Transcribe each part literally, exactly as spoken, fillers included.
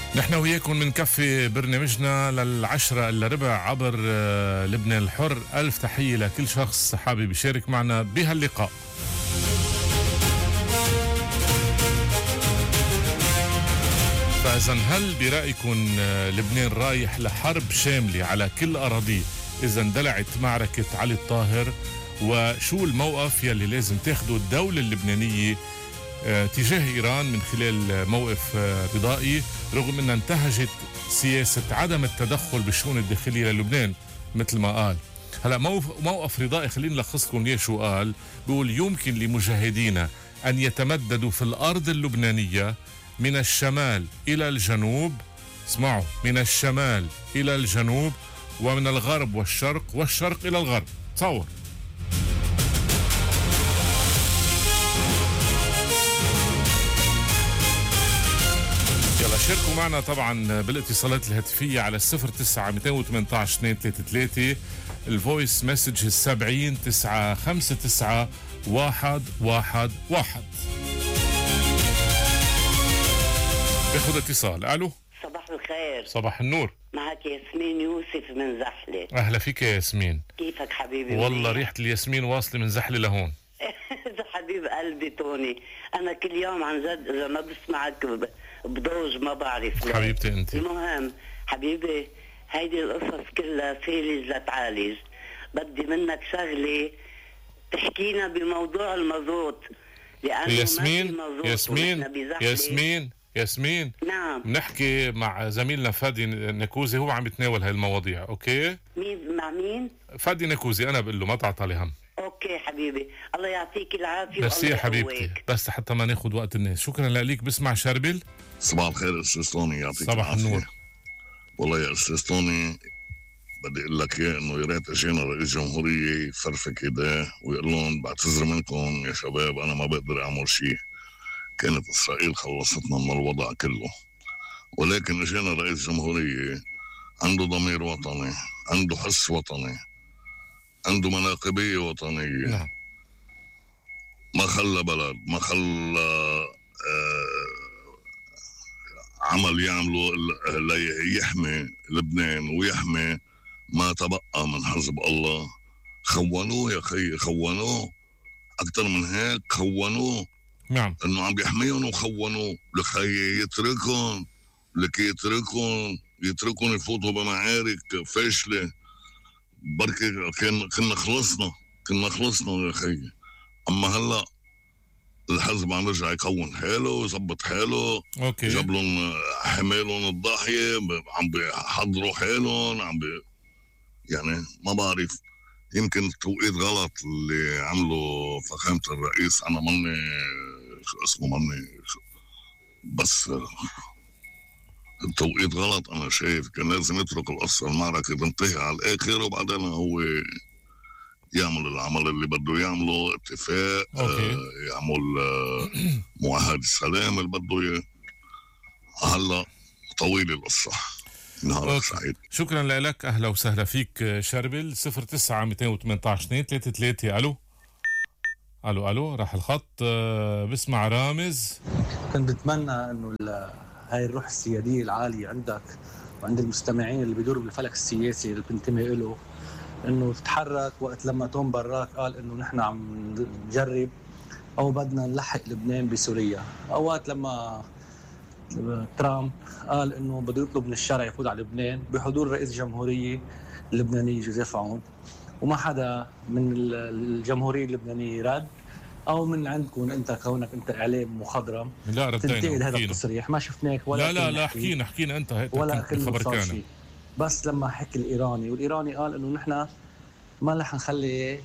نحن وياكم منكفي برنامجنا للعشرة إلا ربع عبر لبنان الحر. ألف تحية لكل شخص حابب يشارك معنا بهاللقاء. فإذا هل برأيكم لبنان رايح لحرب شاملة على كل أراضيه إذا اندلعت معركة علي الطاهر؟ وشو الموقف يلي لازم تاخده الدولة اللبنانية تجاه إيران من خلال موقف رضائي، رغم أنها انتهجت سياسة عدم التدخل بالشؤون الداخلية للبنان مثل ما قال. هلا موقف رضائي خلينا نلخص لكم ليه شو قال. بيقول يمكن لمجاهدينا أن يتمددوا في الأرض اللبنانية من الشمال إلى الجنوب، اسمعوا، من الشمال إلى الجنوب ومن الغرب والشرق والشرق إلى الغرب. تصور. يلا شاركوا معنا طبعا بالاتصالات الهاتفية على الصفر تسعة مئتين وثمانية عشر اثنين ثلاثة ثلاثة، الفويس مسج السبعين تسعة خمسة تسعة واحد واحد واحد. باخد اتصال. الو، صباح الخير. صباح النور. معك ياسمين يوسف من زحلة. اهلا فيك يا ياسمين. كيفك حبيبي؟ والله ريحة الياسمين واصلة من زحلة لهون. حبيب قلبي توني، انا كل يوم عن جد اذا ما بسمعك بضوج ما بعرف ليه. حبيبتي انت. المهم حبيبي، هيدي القصص كلها فيلز لتعالج. بدي منك شغلة تحكينا بموضوع المازوت، لأنه ياسمين ياسمين ياسمين ياسمين نعم، نحكي مع زميلنا فادي نكوزي، هو عم يتناول هاي المواضيع. اوكي، مين مع مين؟ فادي نكوزي، انا بقول له ما تعطى لي هم. اوكي حبيبي، الله يعطيك العافيه. بس يا حبيبتي، بس حتى ما ناخذ وقت الناس. شكرا لك. بسمع شربل. صباح الخير استاذ طوني، يعطيك صباح العافيه. النور. والله يا استاذ طوني بدي اقول لك اياه انه يا ريت اجينا رئيس جمهوريه يفرفك ايديه ويقول لهم بعتذر منكم يا شباب، انا ما بقدر اعمل شيء، كانت اسرائيل خلصتنا من الوضع كله. ولكن اجينا رئيس جمهوريه عنده ضمير وطني، عنده حس وطني، عنده مناقبيه وطنيه. نعم. ما خلى بلد، ما خلى آه عمل يعمله ليحمي لبنان ويحمي ما تبقى من حزب الله. خونوه يا خي، خونوه اكتر من هيك، خونوه. نعم. انه عم بيحميهم وخونوه. لخي يتركهم، لك يتركهم يتركهم يفوتوا بمعارك فاشله. بركي كان كنا خلصنا كنا خلصنا يا خي. اما هلا الحزب عم يرجع يكون حاله ويظبط حاله. اوكي، جاب لهم حمالهم الضاحيه، عم بيحضروا حالهم، عم بي يعني ما بعرف، يمكن التوقيت غلط اللي عمله فخامه الرئيس. انا ماني شو اسمه، ماني بس التوقيت غلط. انا شايف كان لازم يترك القصه المعركه تنتهي على الاخر، وبعدين هو يعمل العمل اللي بده يعمله، اتفاق. أوكي. آه يعمل آه معاهدة السلام اللي بده اياه. هلا طويل القصة. نهارك سعيد. شكرا لك. اهلا وسهلا فيك شربل. صفر تسعة مئتين وثمانية عشر اثنين ثلاثة ثلاثة. الو الو الو راح الخط. أه بسمع رامز. كنت بتمنى انه هاي الروح السيادية العالية عندك وعند المستمعين اللي بيدوروا بالفلك السياسي اللي بنتمي له، انه تتحرك وقت لما توم براك قال انه نحن عم نجرب او بدنا نلحق لبنان بسوريا. اوقات لما ترامب قال انه بده يطلب من الشارع يفوت على لبنان بحضور رئيس الجمهورية اللبنانية جوزيف عون، وما حدا من الجمهورية اللبنانية رد، او من عندكم انت كونك انت اعلام مخضرم لا تنتقد هذا التصريح. ما شفناك ولا لا لا لا حكينا حكينا انت هيك ولا خبر كان. بس لما حكي الإيراني والإيراني قال إنه نحن ما رح نخلي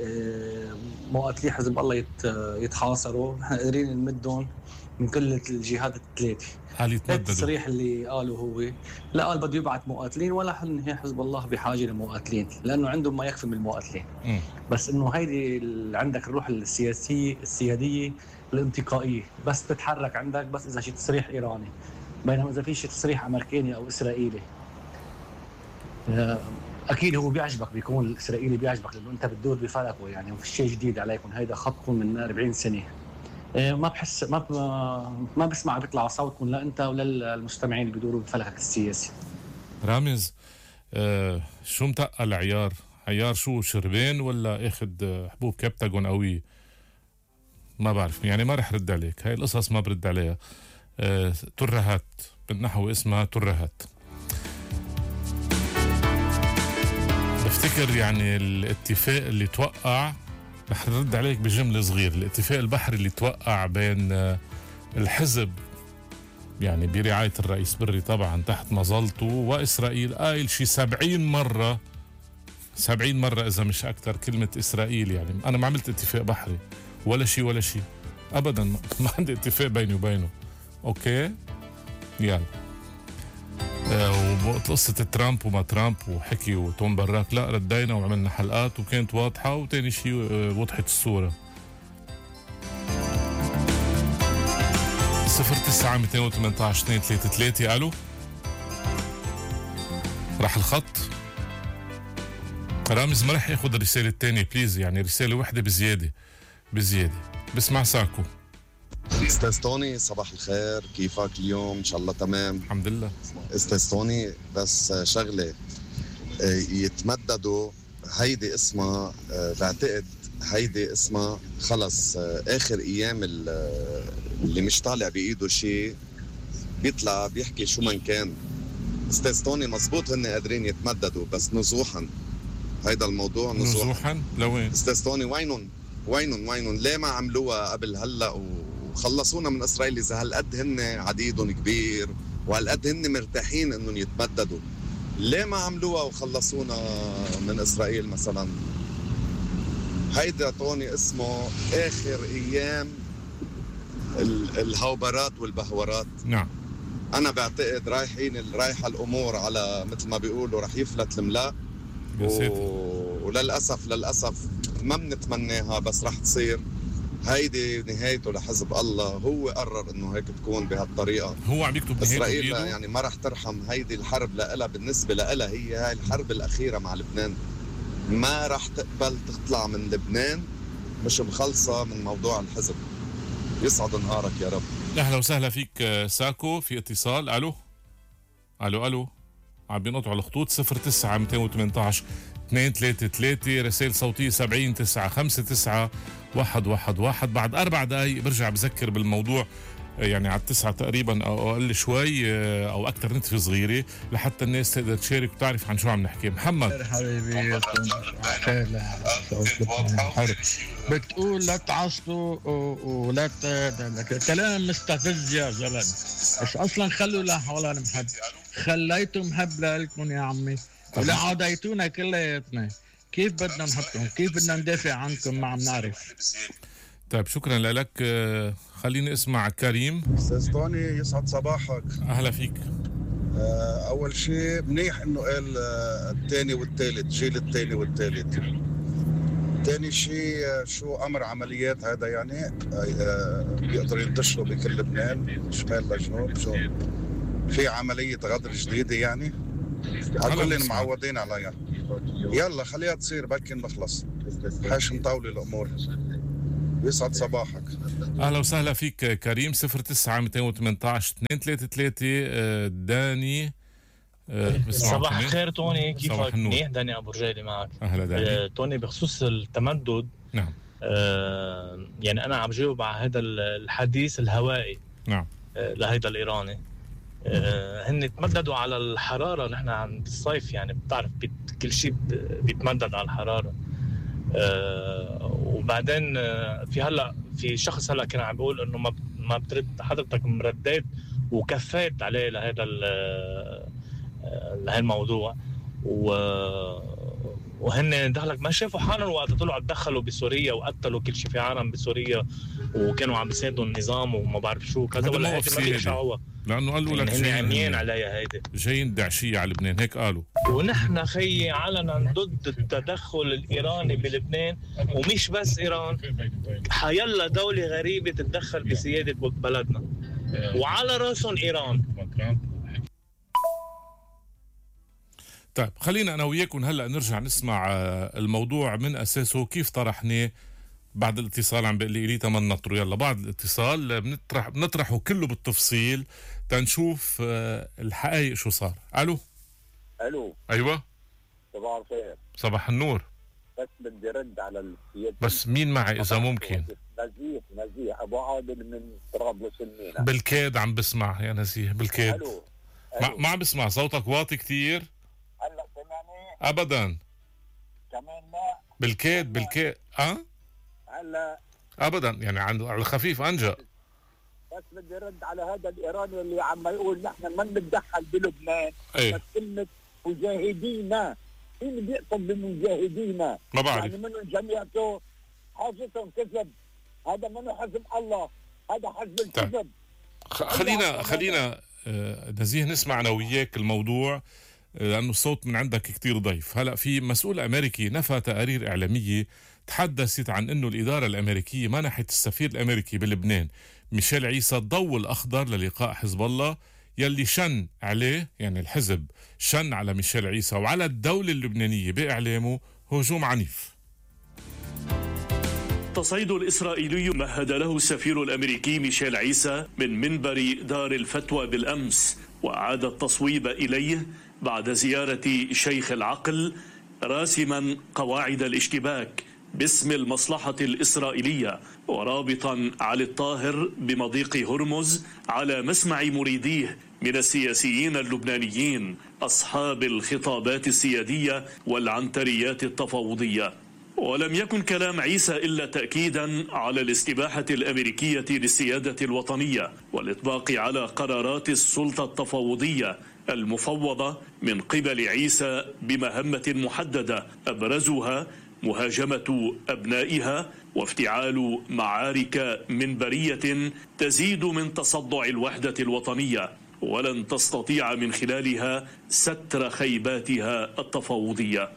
مقاتلي حزب الله يتحاصروا، نحن قادرين نمدهم من كل الجهات الثلاثة. هل يتمددوا؟ التصريح اللي قاله هو لا قال بده يبعث مقاتلين، ولا حزب الله بحاجة لمقاتلين لأنه عندهم ما يكفي من المقاتلين. م. بس إنه هيدي عندك الروح السياسية السيادية الانتقائية، بس تتحرك عندك بس إذا شي تصريح إيراني، بينما إذا في شي تصريح أمريكاني أو إسرائيلي اكيد هو بيعجبك، بيكون الاسرائيلي بيعجبك لانه انت بتدور بفلكه يعني، وفي شيء جديد عليكم. هيدا خطكم من أربعين سنه، ما بحس ما ب... ما بسمع بيطلع صوتكم لا انت ولا المستمعين اللي بيدوروا بفلكك السياسي. رامز آه شو متقل عيار؟ عيار شو شربين ولا اخد حبوب كبتاجون قوية؟ ما بعرف يعني ما رح رد عليك، هاي القصص ما برد عليها. آه ترهات بالنحو اسمها ترهات. بفتكر يعني الاتفاق اللي توقع، رح نرد عليك بجملة صغير، الاتفاق البحري اللي توقع بين آه الحزب يعني برعاية الرئيس بري طبعا تحت مظلته وإسرائيل، قايل شي سبعين مرة سبعين مرة إذا مش أكتر كلمة إسرائيل. يعني أنا ما عملت اتفاق بحري ولا شي ولا شي أبدا، ما عندي اتفاق بيني وبينه. أوكي يلا آه وقصة ترامب وما ترامب وحكي وتون براك، لا ردينا وعملنا حلقات وكانت واضحة. وتاني شي آه وضحت الصورة. صفر تسعة مئتين وثمانية عشر اثنين ثلاثة ثلاثة. ألو راح الخط. رامز ما رح ياخد الرسالة الثانية بليز، يعني رسالة واحدة بزيادة بزيادة. بسمع ساكو. استاذ توني صباح الخير، كيفك اليوم؟ ان شاء الله تمام الحمد لله. استاذ توني بس شغلة يتمددوا، هيدي اسمها بعتقد هيدي اسمها خلص اخر ايام اللي مش طالع بايده شيء بيطلع بيحكي شو من كان. استاذ توني مزبوط هن قادرين يتمددوا بس نزوحا، هيدا الموضوع نزوحا. نزوحا لوين؟ استاذ توني وينهم وينهم وينهم ليه ما عملوها قبل هلا وخلصونا من اسرائيل؟ اذا هالقد هن عديدهم كبير وهالقد هن مرتاحين انهم يتمددوا، ليه ما عملوها وخلصونا من اسرائيل مثلا؟ هيدا توني اسمه اخر ايام الهوبرات والبهورات. نعم. انا بعتقد رايحين رايحه الامور على مثل ما بيقولوا رح يفلت الملاء و... وللاسف للاسف ما بنتمناها بس رح تصير. هيدي نهايته لحزب الله، هو قرر انه هيك تكون بهالطريقه. هو عم يكتب اسرائيل يعني ما رح ترحم. هيدي الحرب لها بالنسبه لها هي هاي الحرب الاخيره مع لبنان، ما رح تقبل تطلع من لبنان مش مخلصه من موضوع الحزب. يسعد نهارك يا رب. اهلا وسهلا فيك ساكو. في اتصال. الو الو الو عم بينقطعوا الخطوط. صفر تسعة مئتين وثمانية عشر اثنين ثلاثة ثلاثة. رسائل صوتية سبعين تسعة خمسة تسعة واحد واحد واحد. بعد أربع دقايق برجع بذكر بالموضوع، يعني على التسعة تقريبا أو أقل شوي أو أكتر نتفة صغيرة لحتى الناس تقدر تشارك وتعرف عن شو عم نحكي. محمد حبيبي خير حرب بتقول لا تعصبوا ولا كلام مستفز يا زلمة. بس أصلا خلوا لا حوالي محب، خليتوا محب لكم يا عمي ولا عاديتونا كلياتنا. كيف بدنا نحطهم؟ كيف بدنا ندافع عنكم؟ ما عم نعرف. طيب شكرا لك. خليني اسمع كريم. استاذ توني يسعد صباحك. اهلا فيك. اول شيء منيح انه قال الثاني والثالث، جيل الثاني والثالث. ثاني شيء شو امر عمليات هذا؟ يعني بيقدروا ينتشروا بكل لبنان شمال لجنوب؟ شو في عمليه غدر جديده يعني؟ كلنا معودين عليها. يلا خليها تصير بركي نخلص، حاش مطولة الامور. يسعد صباحك. اهلا وسهلا فيك كريم. صفر تسعة مئتين وثمانية عشر اثنين ثلاثة ثلاثة. داني صباح الخير توني، كيفك؟ منيح. داني ابو رجالي معك. اهلا داني. آه، توني بخصوص التمدد. نعم. آه يعني انا عم جاوب على هذا الحديث الهوائي. نعم. آه لهيدا الايراني. آه هن تمددوا على الحراره. نحن عند الصيف يعني بتعرف كل شيء بيتمدد على الحراره. آه وبعدين آه في هلا في شخص هلا كان عم بيقول انه ما ما بترد حضرتك مرديت وكفيت عليه لهذا لهالموضوع، و وهن دخلك ما شافوا حالهم وقت طلعوا تدخلوا بسوريا وقتلوا كل شيء في عالم بسوريا وكانوا عم بيساندوا النظام وما بعرف شو كذا، ولا هيك ما بيشعوا لانه قالوا لك هن عميان عليها هيدي جايين داعشيه على لبنان، هيك قالوا. ونحن خيي علنا ضد التدخل الايراني بلبنان، ومش بس ايران، حيلا دوله غريبه تتدخل بسياده بلدنا وعلى راسهم ايران. طيب خلينا انا وياكم هلا نرجع نسمع الموضوع من اساسه كيف طرحناه بعد الاتصال عم بيقول لي تمن نطروا. يلا بعد الاتصال بنطرح بنطرحه كله بالتفصيل تنشوف الحقائق شو صار. الو الو ايوه صباح الخير. صباح النور. بس بدي رد على السيادة. بس مين معي اذا ممكن؟ نزيه نزيه ابو عادل من طرابلس المينا. بالكاد عم بسمع يا نزيه بالكاد. الو ما, ما عم بسمع صوتك واطي كتير. هلا سمعني؟ ابدا كمان لا بالكاد بالكاد اه هلا ابدا يعني على الخفيف انجا. بس بدي رد على هذا الايراني اللي عم يقول نحن ما بنتدخل بلبنان. ايه بس كلمه مجاهدينا مين بيقصد بمجاهدينا؟ ما بعرف يعني منهم جميعته حاجتهم كذب. هذا منه حزب الله، هذا حزب الكذب. خلينا خلينا آه نزيه نسمع انا وياك الموضوع لانه الصوت من عندك كتير ضيف. هلا في مسؤول امريكي نفى تقارير اعلاميه تحدثت عن انه الاداره الامريكيه منحت السفير الامريكي بلبنان ميشيل عيسى الضوء الاخضر للقاء حزب الله يلي شن عليه، يعني الحزب شن على ميشيل عيسى وعلى الدوله اللبنانيه باعلامه هجوم عنيف. التصعيد الإسرائيلي مهد له السفير الأمريكي ميشيل عيسى من منبر دار الفتوى بالأمس، وأعاد التصويب إليه بعد زيارة شيخ العقل راسما قواعد الاشتباك باسم المصلحة الإسرائيلية، ورابطا علي الطاهر بمضيق هرمز على مسمع مريديه من السياسيين اللبنانيين أصحاب الخطابات السيادية والعنتريات التفاوضية. ولم يكن كلام عيسى إلا تأكيدا على الاستباحة الأمريكية للسيادة الوطنية والإطباق على قرارات السلطة التفاوضية المفوضة من قبل عيسى بمهمة محددة أبرزها مهاجمة أبنائها وافتعال معارك منبرية تزيد من تصدع الوحدة الوطنية، ولن تستطيع من خلالها ستر خيباتها التفاوضية.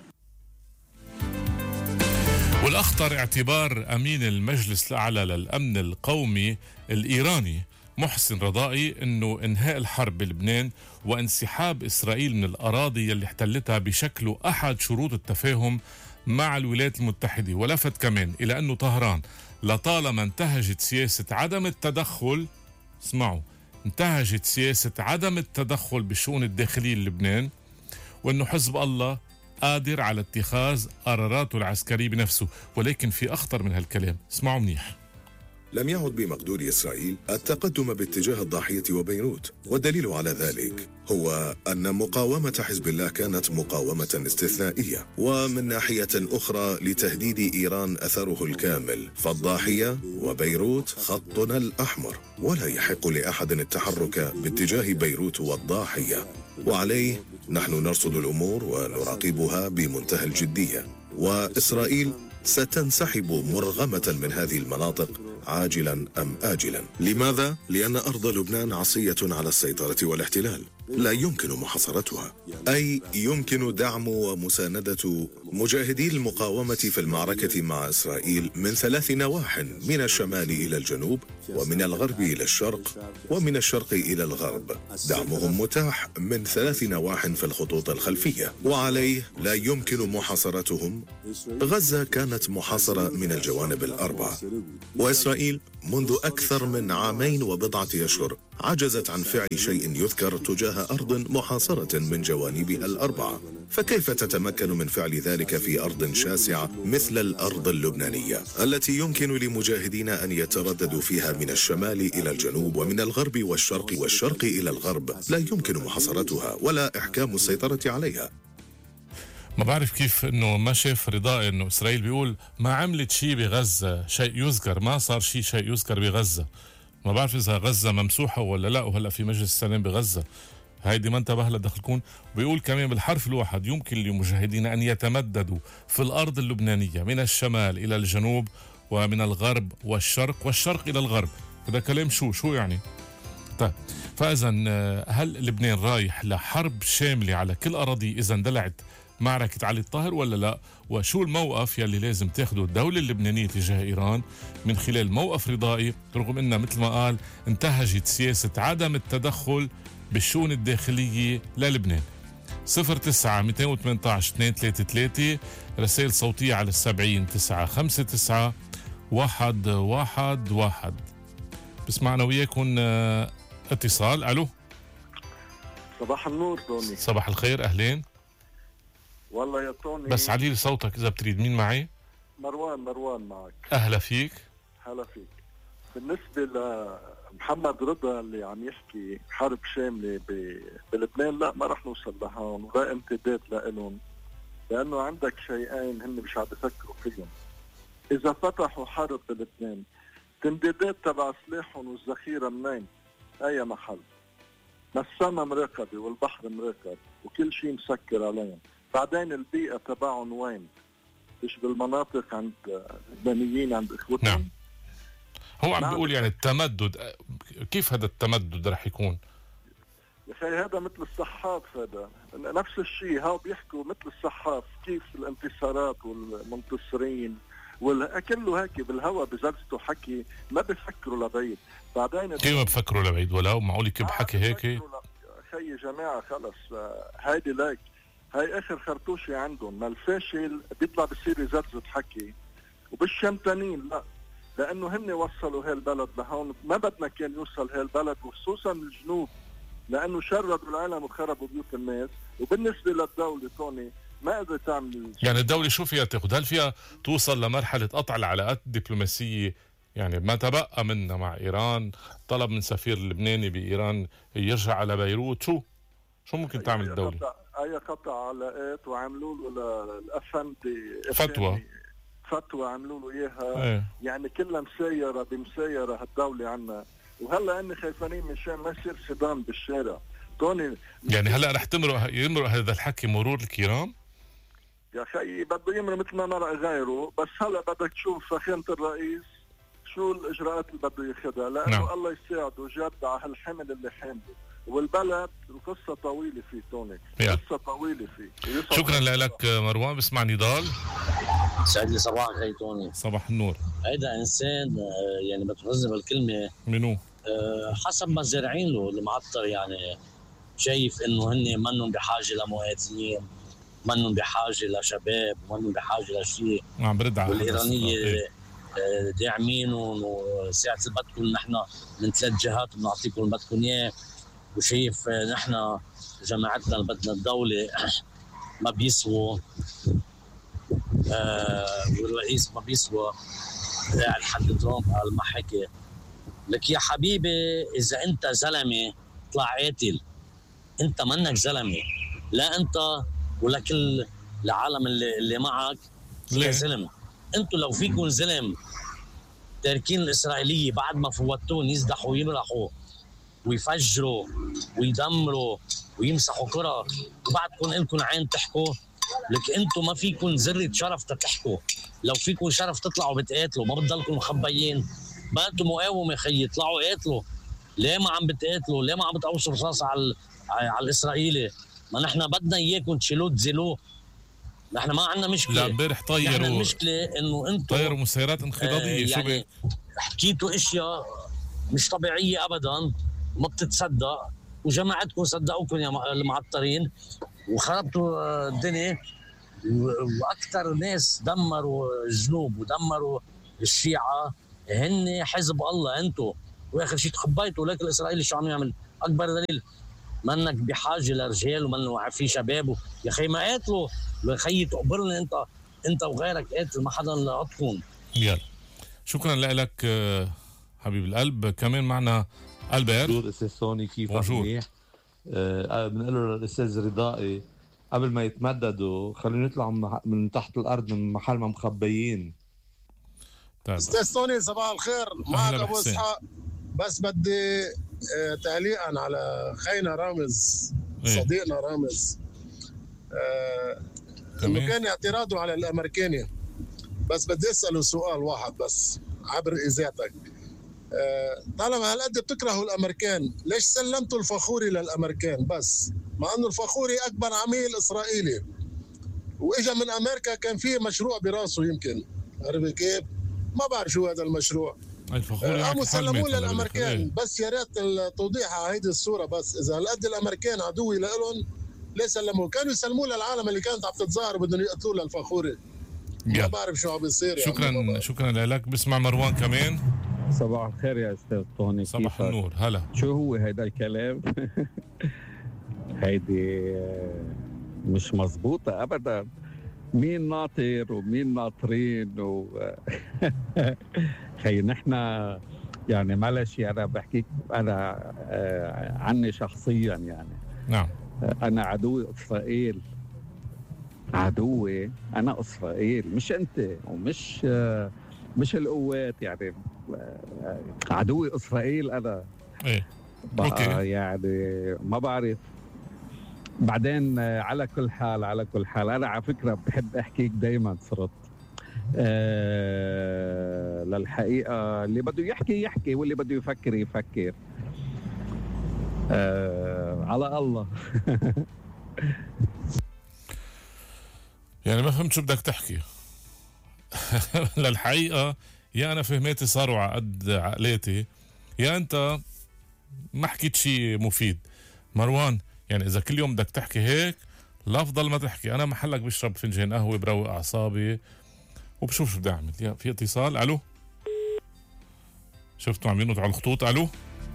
والأخطر اعتبار أمين المجلس الأعلى للأمن القومي الإيراني محسن رضائي أنه إنهاء الحرب بلبنان وانسحاب إسرائيل من الأراضي اللي احتلتها بشكله أحد شروط التفاهم مع الولايات المتحدة. ولفت كمان إلى أنه طهران لطالما انتهجت سياسة عدم التدخل، اسمعوا، انتهجت سياسة عدم التدخل بالشؤون الداخلية للبنان، وأنه حزب الله قادر على اتخاذ قراراته العسكرية بنفسه. ولكن في أخطر من هالكلام، اسمعوا منيح. لم يعد بمقدور إسرائيل التقدم باتجاه الضاحية وبيروت، والدليل على ذلك هو أن مقاومة حزب الله كانت مقاومة استثنائية. ومن ناحية أخرى لتهديد إيران أثره الكامل، فالضاحية وبيروت خطنا الأحمر، ولا يحق لأحد التحرك باتجاه بيروت والضاحية، وعليه نحن نرصد الأمور ونراقبها بمنتهى الجدية. وإسرائيل ستنسحب مرغمة من هذه المناطق عاجلا أم آجلا. لماذا؟ لأن أرض لبنان عصية على السيطرة والاحتلال، لا يمكن محاصرتها، أي يمكن دعم ومساندة مجاهدي المقاومة في المعركة مع إسرائيل من ثلاث نواح، من الشمال إلى الجنوب، ومن الغرب إلى الشرق، ومن الشرق إلى الغرب. دعمهم متاح من ثلاث نواح في الخطوط الخلفية، وعليه لا يمكن محاصرتهم. غزة كانت محاصرة من الجوانب الأربعة، وإسرائيل منذ أكثر من عامين وبضعة أشهر عجزت عن فعل شيء يذكر تجاه أرض محاصرة من جوانبها الأربعة، فكيف تتمكن من فعل ذلك في أرض شاسعة مثل الأرض اللبنانية التي يمكن لمجاهدين أن يترددوا فيها من الشمال إلى الجنوب ومن الغرب والشرق والشرق إلى الغرب؟ لا يمكن محاصرتها ولا إحكام السيطرة عليها. ما بعرف كيف انه ما شاف رضائي انه اسرائيل بيقول ما عملت شيء بغزة، شيء يذكر، ما صار شيء شيء يذكر بغزة. ما بعرف اذا غزة ممسوحة ولا لا، وهلا في مجلس السلام بغزة، هيدي ما انتبه لها دخلكون. بيقول كمان بالحرف الواحد يمكن للمجاهدين ان يتمددوا في الارض اللبنانية من الشمال الى الجنوب ومن الغرب والشرق والشرق الى الغرب. هذا كلام شو شو يعني؟ طيب فاذا هل لبنان رايح لحرب شاملة على كل اراضي اذا اندلعت معركة علي الطاهر ولا لا؟ وشو الموقف يلي لازم تاخده الدولة اللبنانية تجاه إيران من خلال موقف رضائي، رغم أنها مثل ما قال انتهجت سياسة عدم التدخل بالشؤون الداخلية للبنان. صفر تسعة مئتين وثمانية عشر اثنين ثلاثة ثلاثة، رسائل صوتية على السبعين تسعة خمسة تسعة، واحد واحد واحد. بسمعنا وياكم اتصال. الو صباح النور توني. صباح الخير، اهلين. والله يا توني بس علي لي صوتك اذا بتريد. مين معي؟ مروان. مروان معك. اهلا فيك. هلا فيك. بالنسبة لمحمد رضا اللي عم يحكي حرب شاملة بلبنان، لا ما رح نوصل لهون ولا امتداد لإلهم، لأنه عندك شيئين هن مش عم بفكروا فيهم. إذا فتحوا حرب بلبنان، تمديدات تبع سلاحهم والذخيرة منين؟ أي محل؟ ما السما مراقبة والبحر مراقب وكل شيء مسكر عليهم. بعدين البيئة تبعهم وين؟ مش بالمناطق عند اللبنانيين عند إخوتهم؟ نعم. هو عم بيقول يعني التمدد، كيف هذا التمدد رح يكون؟ يا اخي هذا مثل الصحاف، هذا نفس الشيء. هاو بيحكوا مثل الصحاف، كيف الانتصارات والمنتصرين والكله هيك بالهوا بزلزته حكي، ما بفكروا لبعيد. بعدين كيف ما بفكروا لبعيد؟ ولا معقول كيف بحكي هيك؟ خي جماعه خلص، هيدي لايك هاي اخر خرطوشه عندهم. ما الفاشل بيطلع بصير يزلزل حكي، وبالشمتانين لا، لانه هن وصلوا هالبلد لهون. ما بدنا كان يوصل هالبلد، وخصوصا الجنوب، لانه شردوا العالم وخربوا بيوت الناس. وبالنسبه للدوله توني ما قدرت تعمل. يعني الدوله شو فيها تاخذ؟ هل فيها توصل لمرحله قطع العلاقات الدبلوماسيه؟ يعني ما تبقى منا مع ايران، طلب من سفير اللبناني بايران يرجع على بيروت، شو شو ممكن تعمل الدوله؟ اي قطع علاقات، وعملوا له الافندي فتوى فتوى عملوا له اياها. ايه. يعني كلها مسيره بمسيره هالدوله عنا. وهلا اني خايفانين من شان ما يصير صدام بالشارع توني. يعني هلا رح تمرق يمرق هذا الحكي مرور الكرام؟ يا خيي بده يمرق مثل ما مرق غيره، بس هلا بدك تشوف فخامه الرئيس شو الاجراءات اللي بده ياخذها، لانه نعم. الله يساعده جد على هالحمل اللي حامله. والبلد القصه طويله فيه توني، قصه طويله فيه. شكرا لك مروان. بسمع نضال. سعد لي صباحك يا توني. صباح النور. هيدا انسان يعني بتغزل بالكلمه. منو؟ حسب ما زارعين له المعطر، يعني شايف انه هن منهم بحاجه لمواطنين، منهم بحاجه لشباب، منهم بحاجه لشيء. عم برد على والايرانيه داعمينهم، وساعه اللي بدكم نحن من ثلاث جهات بنعطيكم اللي بدكم اياه. وشايف نحن جماعتنا اللي بدنا الدوله ما بيسووا، آه والرئيس ما بيسوى. قاعد حد ترامب قال ما حكي لك يا حبيبي، اذا انت زلمه اطلع قاتل، انت منك زلمه، لا انت ولا كل العالم اللي, اللي معك فيها زلم. انتوا لو فيكم زلم تاركين الاسرائيليه بعد ما فوتون يزدحوا ويمرحوا ويفجروا ويدمروا ويمسحوا كرة، وبعدكم انكم عين تحكوا. لك انتم ما فيكم ذره شرف تحكوا. لو فيكم شرف تطلعوا بتقاتلوا، ما بتضلكم مخبيين. ما انتم مقاومه خيي، اطلعوا قاتلوا. ليه ما عم بتقاتلوا؟ ليه ما عم بتقوصوا رصاص على على الاسرائيلي؟ ما نحن بدنا اياكم تشيلوه تزيلوه. نحن ما عندنا مشكله. لا امبارح طيروا، نحن المشكله انه انتم طيروا مسيرات انقضاضيه. آه يعني شو حكيتوا اشياء مش طبيعيه ابدا، ما بتتصدق، وجماعتكم صدقوكم يا المعطرين وخربتوا الدنيا. واكثر ناس دمروا الجنوب ودمروا الشيعة هن حزب الله انتم. واخر شيء تخبيتوا. لك الاسرائيلي شو عم يعمل؟ اكبر دليل منك بحاجه لرجال ومنه في شباب. يا اخي ما قاتلوا، يا اخي تقبرني انت انت وغيرك قاتل، ما حدا لقطكم. يلا شكرا لك حبيب القلب. كمان معنا البير. بونجور استاذ سوني، كيفك؟ منيح. أه بنقول له للاستاذ رضائي قبل ما يتمددوا خلينا نطلع من تحت الارض من محل ما مخبيين. طيب استاذ سوني صباح الخير، معك ابو اسحاق. بس بدي آه تعليقا على خينا رامز إيه؟ صديقنا رامز آه انه كان اعتراضه على الامريكاني. بس بدي اساله سؤال واحد بس عبر اذاعتك. آه طالما هالقد بتكرهوا الامريكان، ليش سلمتوا الفخوري للامريكان بس؟ مع انه الفخوري اكبر عميل اسرائيلي واجا من امريكا، كان فيه مشروع براسه يمكن، عرفت كيف؟ ما بعرف شو هذا المشروع. الفخوري قاموا سلموه للامريكان. بس يا ريت التوضيح على هيدي الصوره. بس اذا هالقد الامريكان عدوي لهم ليه سلموه؟ كانوا يسلموه للعالم اللي كانت عم تتظاهر بدهم يقتلوه للفخوري. ما بعرف شو عم يصير. شكرا يعني شكرا لك. بسمع مروان كمان. صباح الخير يا استاذ طوني. صباح النور. هلا. شو هو هيدا الكلام؟ هيدي مش مزبوطة ابدا. مين ناطر ومين ناطرين و خي نحن يعني معلش انا بحكيك انا عني شخصيا يعني. نعم. انا عدوي اسرائيل. عدوي انا اسرائيل مش انت ومش مش القوات يعني. عدوي اسرائيل انا. ايه اوكي يعني ما بعرف. بعدين على كل حال على كل حال انا على فكره بحب احكيك دائما صرت أه للحقيقه اللي بده يحكي يحكي واللي بده يفكر يفكر. أه على الله. يعني ما فهمت شو بدك تحكي. للحقيقه يا انا فهمتي صاروا على قد عقلاتي يا انت ما حكيت شيء مفيد. مروان يعني اذا كل يوم بدك تحكي هيك الافضل ما تحكي. انا محلك بشرب فنجان قهوه بروق اعصابي وبشوف شو بدي اعمل. يا في اتصال. الو شفتوا عم ينطوا على الخطوط. الو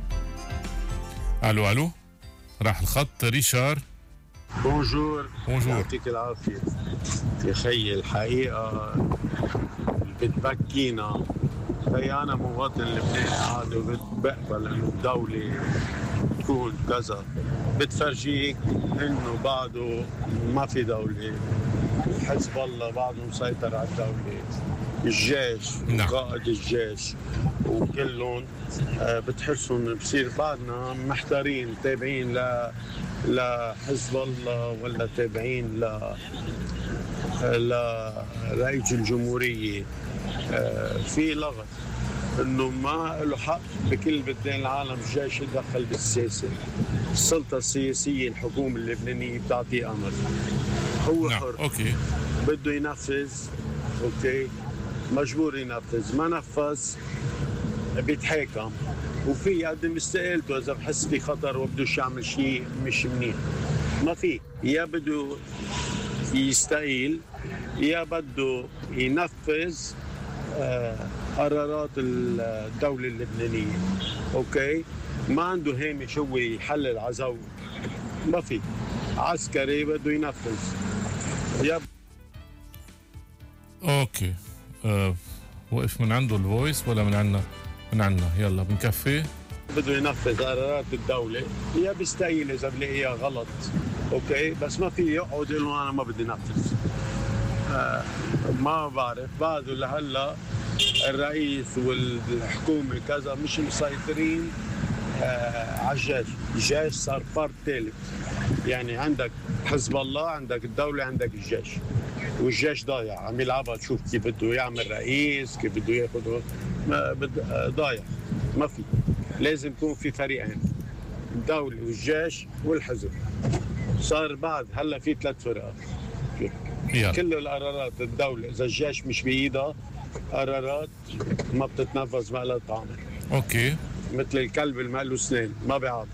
الو الو راح الخط. ريشار بونجور. بونجور يعطيك العافيه يا خيي. الحقيقه بتبكينا خي. انا مواطن لبناني عادي وبقبل انه الدوله تكون كذا. بتفرجيك انه بعده ما في دوله. حزب الله بعده مسيطر على الدوله. الجيش وقائد الجيش وكلهم بتحسهم بصير بعدنا محتارين تابعين ل لحزب الله ولا تابعين ل لرئيس الجمهوريه. في لغط انه ما له حق بكل بلدان العالم الجيش يتدخل بالسياسه. السلطه السياسيه الحكومه اللبنانيه بتعطيه امر. هو نعم. حر. اوكي بده ينفذ. اوكي مجبور ينفذ. ما نفذ بيتحاكم وفي يقدم استقالته اذا بحس في خطر وبدوش يعمل شيء مش منيح. ما في يا بده يستقيل يا بده ينفذ قرارات الدولة اللبنانية. اوكي ما عنده هامش هو يحلل عزو. ما في عسكري بده ينفذ. يا اوكي أه وقف من عنده الفويس ولا من عنا؟ من عنا. يلا بنكفي. بده ينفذ قرارات الدولة يا بيستقيل اذا بلاقيها غلط. اوكي بس ما في يقعد يقول انا ما بدي نفذ. آه ما بعرف بعده لهلا الرئيس والحكومه كذا مش مسيطرين آه على الجيش. الجيش صار فرد ثالث. يعني عندك حزب الله عندك الدوله عندك الجيش والجيش ضايع عم يلعبها. تشوف كيف بده يعمل رئيس كيف بده ياخذ ضايع. ما في. لازم يكون في فريقين الدوله والجيش والحزب. صار بعد هلا في ثلاث فرق. كل القرارات الدولة إذا الجيش مش بإيدها قرارات ما بتتنفذ ما لها طعم. أوكي مثل الكلب اللي ما له أسنان ما بيعض.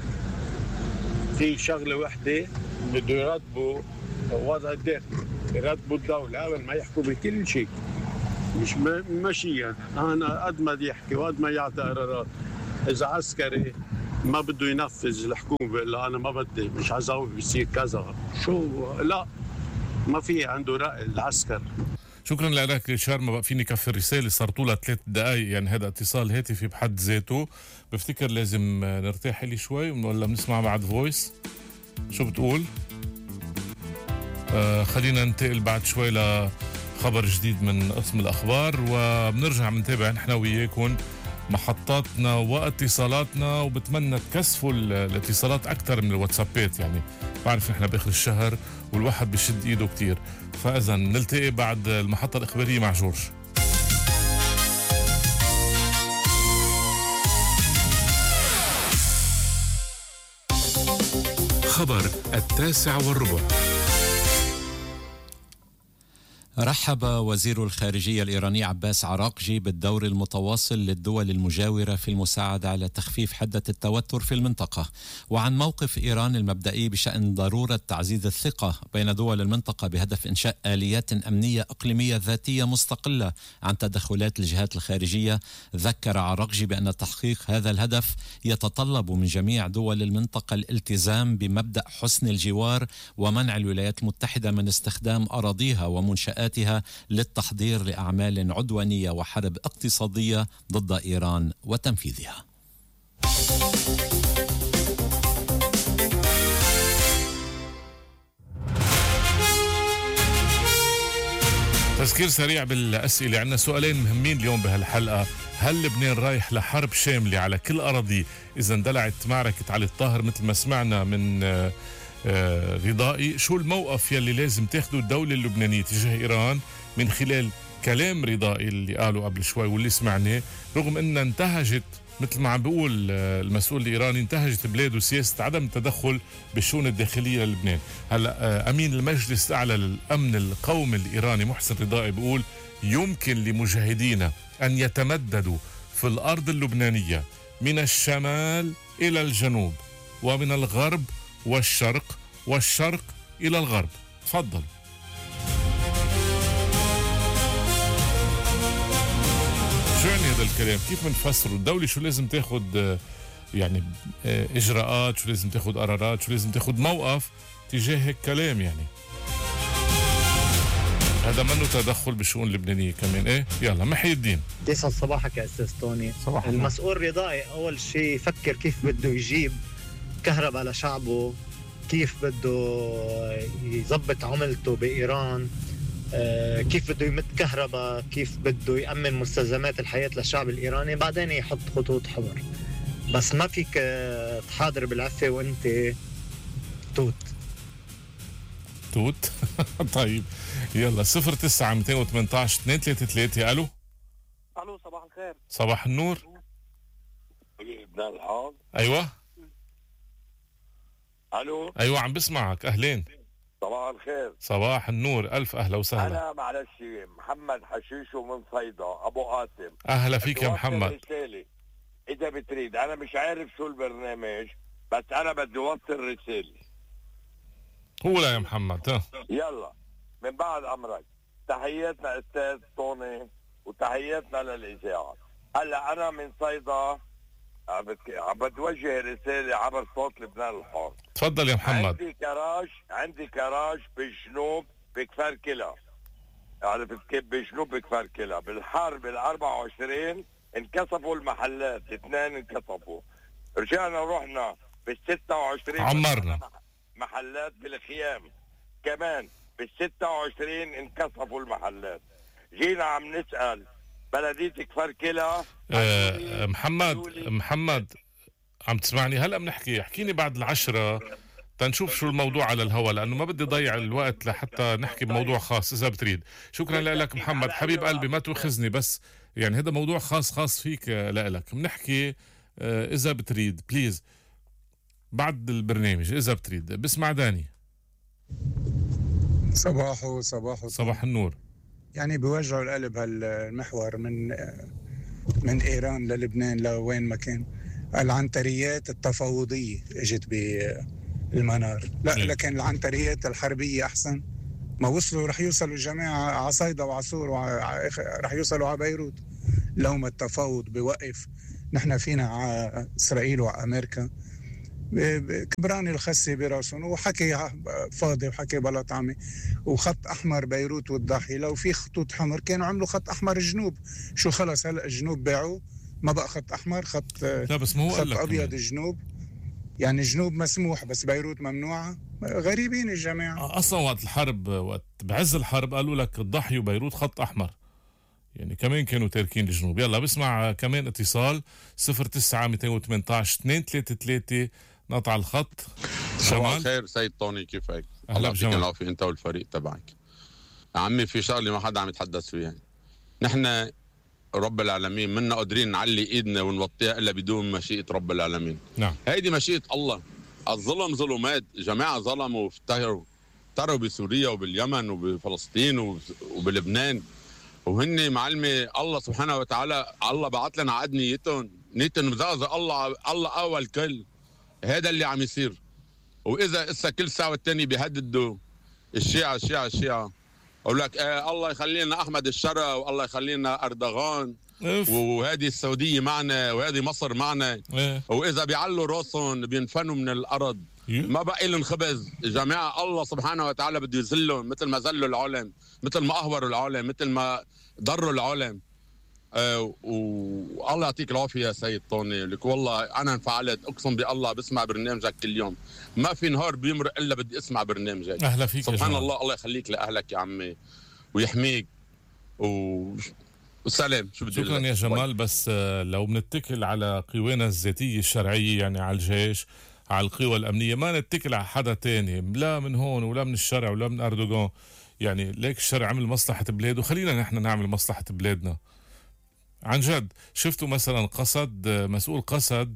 في شغلة وحدة بده يرتبوا وضع الداخلي. يرتبوا الدولة قبل ما يحكوا بكل شيء. مش ماشيا أنا قد ما يحكي وقد ما يعطي قرارات. إذا عسكري ما بده ينفذ الحكومة لا أنا ما بدي مش عزوي بيصير كذا شو لا ما في عنده رأي العسكر. شكرا لك ريشار. ما بقى فيني كفي الرسالة صار طولها ثلاث دقايق. يعني هذا اتصال هاتفي بحد ذاته. بفتكر لازم نرتاح لي شوي ولا بنسمع بعد فويس. شو بتقول؟ آه خلينا ننتقل بعد شوي لخبر جديد من قسم الأخبار وبنرجع بنتابع نحن وياكم محطاتنا واتصالاتنا. وبتمنى تكثفوا الاتصالات أكثر من الواتسابات. يعني بعرف نحن بآخر الشهر والواحد بيشد إيده كتير. فإذا نلتقي بعد المحطة الإخبارية مع جورج. خبر التاسع والربع. رحب وزير الخارجية الإيراني عباس عراقجي بالدور المتواصل للدول المجاورة في المساعدة على تخفيف حدة التوتر في المنطقة، وعن موقف إيران المبدئي بشأن ضرورة تعزيز الثقة بين دول المنطقة بهدف إنشاء آليات أمنية إقليمية ذاتية مستقلة عن تدخلات الجهات الخارجية. ذكر عراقجي بأن تحقيق هذا الهدف يتطلب من جميع دول المنطقة الالتزام بمبدأ حسن الجوار ومنع الولايات المتحدة من استخدام أراضيها ومنشآت للتحضير لأعمال عدوانية وحرب اقتصادية ضد إيران وتنفيذها. تذكير سريع بالأسئلة، عندنا سؤالين مهمين اليوم بهالحلقة. هل لبنان رايح لحرب شاملة على كل أراضي إذا اندلعت معركة علي الطاهر مثل ما سمعنا من آه رضائي؟ شو الموقف يلي لازم تاخده الدولة اللبنانية تجاه إيران من خلال كلام رضائي اللي قالوا قبل شوي واللي سمعناه، رغم أنها انتهجت مثل ما عم بيقول آه المسؤول الإيراني انتهجت بلاده سياسة عدم التدخل بالشؤون الداخلية للبنان. هلا آه أمين المجلس الأعلى للأمن القومي الإيراني محسن رضائي بيقول يمكن لمجاهدينا أن يتمددوا في الأرض اللبنانية من الشمال إلى الجنوب ومن الغرب والشرق والشرق إلى الغرب. تفضل. شو يعني هذا الكلام؟ كيف بنفسره؟ الدولة شو لازم تاخد يعني إجراءات، شو لازم تاخد قرارات، شو لازم تاخد موقف تجاه هيك كلام؟ يعني هذا منه تدخل بالشؤون اللبنانية كمان. ايه يلا محي الدين. يسعد صباحك يا استاذ توني. صباح الله. المسؤول رضائي اول شيء يفكر كيف بده يجيب كهرباء لشعبه، كيف بده يضبط عملته بإيران، آه كيف بده يمد كهرباء، كيف بده يأمن مستلزمات الحياة للشعب الإيراني، بعدين يحط خطوط حمر. بس ما فيك تحاضر بالعفة وانت توت توت. طيب يلا صفر تسعة مئتين وثمانية عشر اثنين ثلاثة ثلاثة. الو الو صباح الخير. صباح النور. ابن الحار. ايوه الو ايوه عم بسمعك. اهلين. صباح الخير. صباح النور، الف اهلا وسهلا. انا معلش محمد حشيشو من صيدا ابو قاسم. اهلا فيك يا محمد. رسالة اذا بتريد، انا مش عارف شو البرنامج بس انا بدي اوصل رسالة. هو لا يا محمد. ها يلا من بعد امرك، تحياتنا استاذ توني وتحياتنا للاذاعه. هلا انا من صيدا عم بتوجه رساله عبر صوت لبنان الحر. تفضل يا محمد. عندي كراج عندي كراج بالجنوب بكفر كلا، عرفت كيف؟ بجنوب بكفر كلا. بالحرب ال أربعة وعشرين انكسفوا المحلات، اثنين انكسفوا. رجعنا رحنا بال ستة وعشرين عمرنا محلات بالخيام كمان، بال ستة وعشرين انكسفوا المحلات. جينا عم نسأل بلدية كفر كلا. أه محمد محمد عم تسمعني؟ هلا بنحكي، احكيني بعد العشرة تنشوف شو الموضوع على الهواء، لأنه ما بدي ضيع الوقت لحتى نحكي بموضوع خاص إذا بتريد. شكرا لك محمد حبيب قلبي، ما تأخذني بس يعني هذا موضوع خاص خاص فيك لك. بنحكي إذا بتريد بليز بعد البرنامج إذا بتريد. بسمع داني. صباحو صباحو صباح النور. يعني بيوجعوا القلب هالمحور من من إيران للبنان لوين ما كان. العنتريات التفاوضية اجت بالمنار، لا م. لكن العنتريات الحربية أحسن. ما وصلوا رح يوصلوا الجماعة عصيدة وعصور ورح يوصلوا على بيروت لو ما التفاوض بوقف. نحن فينا على إسرائيل وأمريكا كبراني الخسي براسهم وحكي فاضي وحكي بلا طعمه. وخط أحمر بيروت والضاحية، لو في خطوط حمر كانوا عملوا خط أحمر جنوب. شو خلص هلأ الجنوب باعوا، ما بقى خط أحمر، خط لا بس ما هو خط أبيض الجنوب. يعني جنوب مسموح بس بيروت ممنوعة. غريبين الجماعة. أصلا وقت الحرب، وقت بعز الحرب قالوا لك الضاحية وبيروت خط أحمر، يعني كمان كانوا تاركين الجنوب. يلا بسمع كمان اتصال صفر تسعة مئتين وثمانية عشر اثنين ثلاثة ثلاثة نقطع الخط. صباح الخير سيد طوني، كيفك؟ الله يعطيك العافية انت والفريق تبعك. عمي في شغله ما حدا عم يتحدث فيها. نحن رب العالمين منا قادرين نعلي ايدنا ونوطيها الا بدون مشيئة رب العالمين. نعم. هيدي مشيئة الله. الظلم ظلمات، جماعة ظلموا وافتروا افتروا بسوريا وباليمن وبفلسطين وبلبنان، وهن معلمي الله سبحانه وتعالى الله بعت لنا عقد نيتهم، نيتهم مزازة. الله الله اول كل هذا اللي عم يصير. واذا اسا كل ساعه والتاني بيهددوا الشيعة الشيعة الشيعة، اقول لك آه الله يخلينا احمد الشرع والله يخلينا اردوغان وهذه السعوديه معنا وهذه مصر معنا. واذا بيعلوا راسهم بينفنوا من الارض، ما بقى لهم خبز. جماعه الله سبحانه وتعالى بده يذلهم مثل ما ذلوا العالم، مثل ما اهوروا العالم، مثل ما ضروا العالم. آه والله يعطيك العافيه يا سيد طوني. لك والله انا انفعلت، اقسم بالله بسمع برنامجك كل يوم، ما في نهار بيمرق الا بدي اسمع برنامجك. اهلا فيك سبحان يا الله. الله يخليك لاهلك يا عمي ويحميك و... والسلام. شو بدي شكرا يا جمال. بس لو بنتكل على قوانا الذاتيه الشرعيه، يعني على الجيش، على القوى الامنيه، ما نتكل على حدا تاني، لا من هون ولا من الشرع ولا من اردوغان. يعني ليك الشرع عمل مصلحه بلاده، خلينا نحن نعمل مصلحه بلادنا عن جد. شفتوا مثلا قصد، مسؤول قصد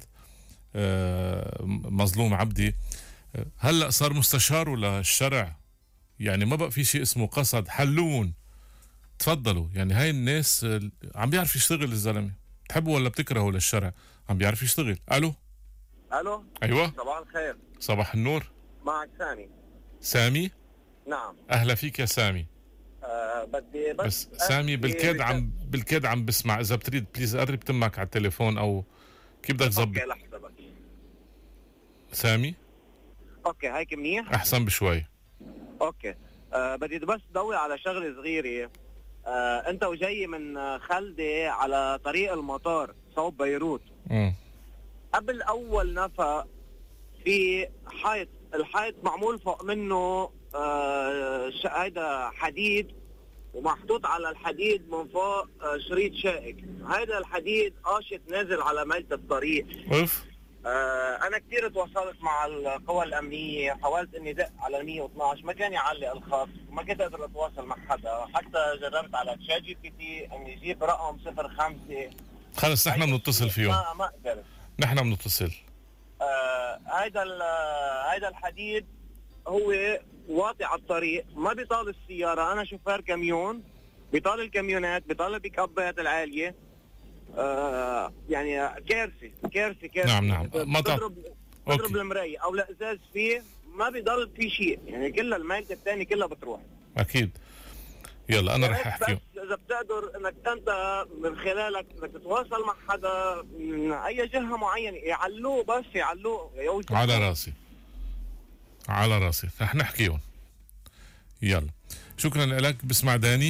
مظلوم عبدي هلا صار مستشار ولا الشرع؟ يعني ما بقى في شيء اسمه قصد، حلون. تفضلوا. يعني هاي الناس عم بيعرف يشتغل الزلمه، تحبوا ولا بتكرهوا للشرع، عم بيعرف يشتغل. الو الو ايوه صباح الخير. صباح النور. معك سامي. سامي؟ نعم. اهلا فيك يا سامي. أه بدي بس, بس سامي بالكاد عم بالكاد عم بسمع. اذا بتريد بليز قرب تمك على التليفون او كيف بدك تظبط. اوكي لحظه بس. سامي اوكي هيك منيح. احسن بشوي. اوكي أه بدي بس ضوي على شغله صغيره. أه انت وجاي من خلدي على طريق المطار صوب بيروت. م. قبل اول نفق في حيط، الحيط معمول فوق منه آه هيدا حديد، ومحطوط على الحديد من فوق آه شريط شائك. هيدا الحديد قاشط نازل على ميلة الطريق. اوف. آه انا كثير تواصلت مع القوى الامنيه، حاولت اني دق على مية واثناشر، ما كان يعلق الخط، ما كنت اقدر اتواصل مع حدا، حتى جربت على تشات جي بي تي اني اجيب رقم صفر خمسة. خلص نحن بنتصل فيهم. ما ما قدرت. نحن بنتصل. آه هيدا هيدا الحديد هو واطي على الطريق، ما بيطال السياره. انا شوفير كاميون، بيطال الكاميونات، بيطال البيك ابات العاليه. آه يعني كارثه كارثه كارثه. نعم نعم. بضرب بضرب المرايه او الازاز فيه، ما بيضل في شيء، يعني كلها المايلة الثاني كلها بتروح. اكيد. يلا انا رح احكي. بس اذا بتقدر انك انت من خلالك انك تتواصل مع حدا من اي جهه معينه يعلوه، بس يعلوه على راسي على راسي رح نحكيهم. يلا شكرا لك. بسمع داني.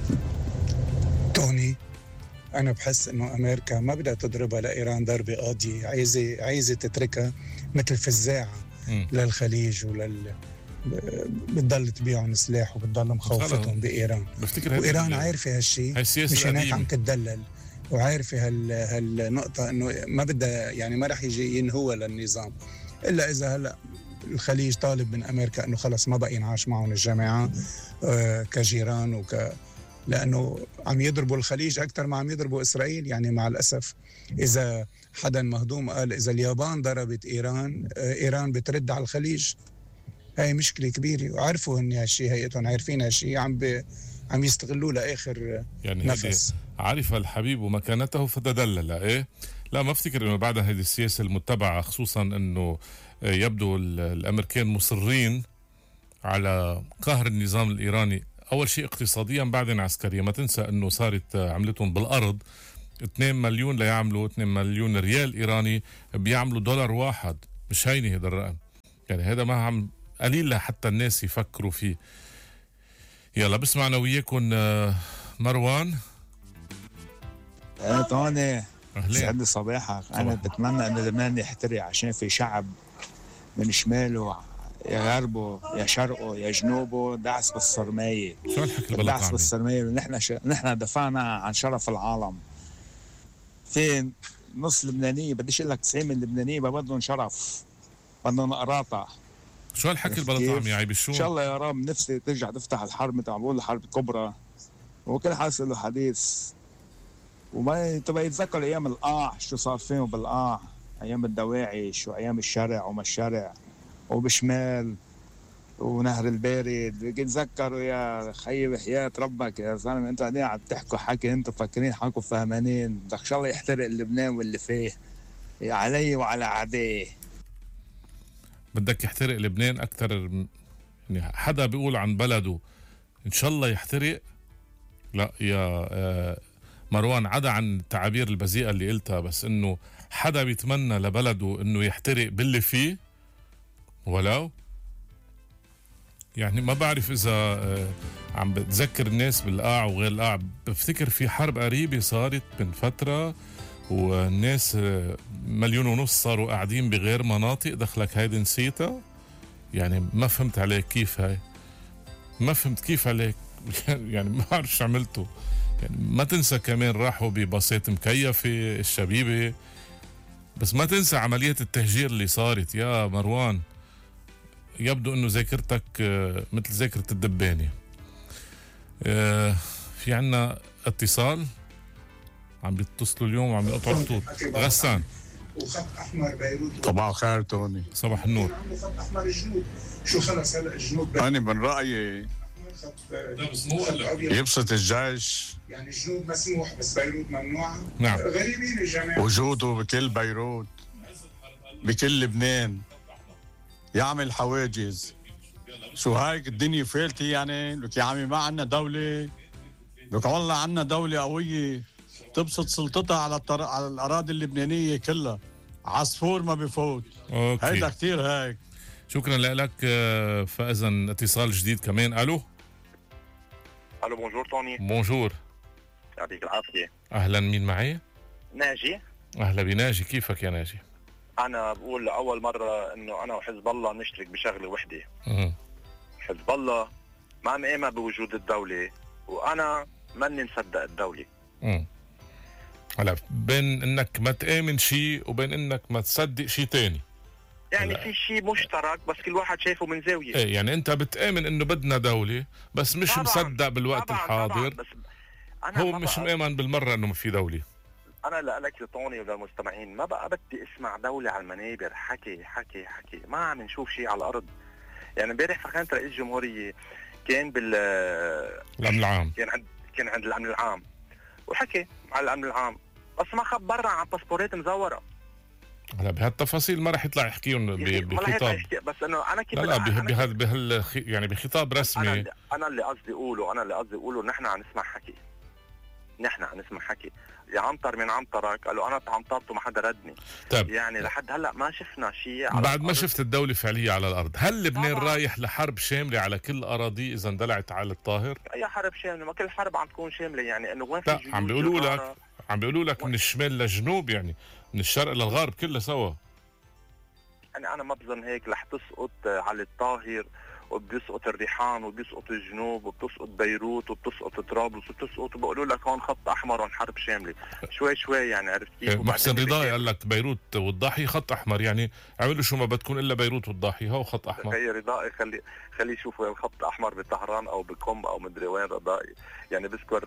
توني انا بحس انه امريكا ما بدها تضربها لايران ضربه قاضيه، عايزه عايزه تتركها مثل فزاعه م. للخليج ولل بتضل تبيعهم سلاح وبتضل مخوفتهم بايران. وايران عارفه هالشيء، مش هناك عم تتدلل، وعارفه هال هالنقطه انه ما بدها، يعني ما رح يجي ينهوها للنظام الا اذا هلا الخليج طالب من امريكا انه خلص ما بقى ينعاش معهم الجماعه آه كجيران وك لانه عم يضربوا الخليج اكثر ما عم يضربوا اسرائيل. يعني مع الاسف اذا حدا مهضوم قال اذا اليابان ضربت ايران آه ايران بترد على الخليج. هاي مشكله كبيره، وعرفوا ان هالشيء، هيئتهم عارفين هالشيء، عم ب... عم يستغلوه لاخر يعني نفس. عرف الحبيب مكانته فتدلل. ايه لا ما افتكر انه بعد هذه السياسه المتبعه، خصوصا انه يبدو الامريكان مصرين على قهر النظام الايراني، اول شيء اقتصاديا بعدين عسكريا. ما تنسى انه صارت عملتهم بالارض اثنين مليون ليعملوا اثنين مليون ريال ايراني بيعملوا دولار واحد. مش هيني هذا الرقم، يعني هذا ما عم قليل لحتى الناس يفكروا فيه. يلا بسمعنا وياكم مروان. ايه طوني سعد صباحك. انا بتمنى ان لبنان يحتري عشان في شعب من شماله يا غربه يا شرقه يا جنوبه دعس بالصرمايه. شو الحكي البلد دعس بالصرمايه. نحن ش... نحن دفعنا عن شرف العالم. في نص لبنانيه، بديش اقول لك تسعين من اللبنانيه بدهم شرف، بدهم قراطه. شو هالحكي البلد عم يا عيب الشو؟ ان شاء الله يا رب. نفسي ترجع تفتح الحرب مثل ما بقول الحرب الكبرى، وكل حاسس له حديث، وما تبقى يتذكر ايام القاع شو صار فيهم بالقاع، ايام الدواعش وايام الشارع وما الشارع وبشمال ونهر البارد. بيجي تذكروا يا خيي بحياة ربك يا زلمة، انتوا قاعدين عم تحكوا حكي انتوا فاكرين حالكم فهمانين. بدك ان شاء الله يحترق لبنان واللي فيه، يا علي وعلى اعدائي. بدك يحترق لبنان اكثر؟ يعني حدا بيقول عن بلده ان شاء الله يحترق؟ لا يا مروان، عدا عن التعابير البذيئة اللي قلتها، بس انه حدا بيتمنى لبلده انه يحترق باللي فيه ولو؟ يعني ما بعرف اذا عم بتذكر الناس بالقاع وغير القاع. بفتكر في حرب قريبة صارت من فترة والناس مليون ونص صاروا قاعدين بغير مناطق، دخلك هيدي نسيتها؟ يعني ما فهمت عليك كيف هاي، ما فهمت كيف عليك يعني ما بعرف شو عملتوا. يعني ما تنسى كمان راحوا بباصات مكيفة الشبيبة، بس ما تنسى عملية التهجير اللي صارت يا مروان. يبدو انه ذاكرتك مثل ذاكرة الدبانة. في عنا اتصال عم بيتصلوا اليوم وعم يقطعوا الخطوط. غسان وخط احمر بيروت. صباح الخير توني. صباح النور. خط احمر الجنوب، شو خلص هلا الجنوب؟ انا من رايي يبسط الجيش، يعني الجنوب مسموح بس بيروت ممنوعه. نعم. غريبين الجماعه. وجوده بكل بيروت بكل لبنان يعمل حواجز. شو هيك الدنيا فالتي يعني؟ لك يا عمي ما عنا دولة، لك والله عنا دولة قوية تبسط سلطتها على الطر... على الأراضي اللبنانية كلها. عصفور ما بفوت. أوكي. هيدا كتير هيك. شكرا لك. فإذا اتصال جديد كمان. ألو ألو بونجور توني. بونجور. يعطيك العافية. أهلا، مين معي؟ ناجي. أهلا بناجي، كيفك يا ناجي؟ أنا بقول لأول مرة إنه أنا وحزب الله نشترك بشغلة وحدة. أه. حزب الله ما مآمن بوجود الدولة، وأنا ماني مصدق الدولة. امم هلا بين إنك ما تآمن شيء وبين إنك ما تصدق شيء تاني. يعني في شيء مشترك بس كل واحد شايفه من زاوية. ايه يعني أنت بتآمن إنه بدنا دولة بس مش طبعاً مصدق بالوقت طبعاً الحاضر. طبعاً بس أنا هو مش مآمن بالمرة إنه ما في دولة. أنا لك لطوني وللمستمعين ما بقى بدي اسمع دولة على المنابر، حكي حكي حكي، ما عم نشوف شيء على الأرض. يعني امبارح فخامة رئيس الجمهورية كان بال الأمن العام، كان عند كان عند الأمن العام وحكي على الأمن العام، بس ما خبرنا عن باسبورات مزورة. هلا بهالتفاصيل ما راح يطلع يحكيهم بخطاب، بس انه انا كيف لا لا بهال بهال يعني بخطاب رسمي. انا اللي, أنا اللي قصدي اقوله انا اللي قصدي اقوله نحن عم نسمع حكي، نحن عم نسمع حكي. يا عنتر من عنترك، قالوا انا عنترت وما حدا ردني. طيب يعني لحد هلا ما شفنا شيء بعد ما شفت الدولة فعلية على الارض. هل لبنان رايح لحرب شاملة على كل اراضيه اذا اندلعت على الطاهر؟ اي حرب شاملة؟ ما كل حرب عم تكون شاملة. يعني انه وين في لا عم بيقولوا لك عم بيقولوا لك من الشمال للجنوب، يعني من الشرق للغرب كله سوا. يعني انا ما بظن هيك رح تسقط على الطاهر وبيسقط الريحان وبيسقط الجنوب وبتسقط بيروت وبتسقط طرابلس وبتسقط وبقولوا لك هون خط احمر وحرب شامله. شوي شوي يعني عرفت كيف؟ محسن رضاي قال لك بيروت والضاحيه خط احمر، يعني اعملوا شو ما بدكم الا بيروت والضاحيه هو خط احمر. هي رضائي خلي خلي يشوفوا وين خط احمر بطهران او بكم او مدري وين. رضائي يعني بذكر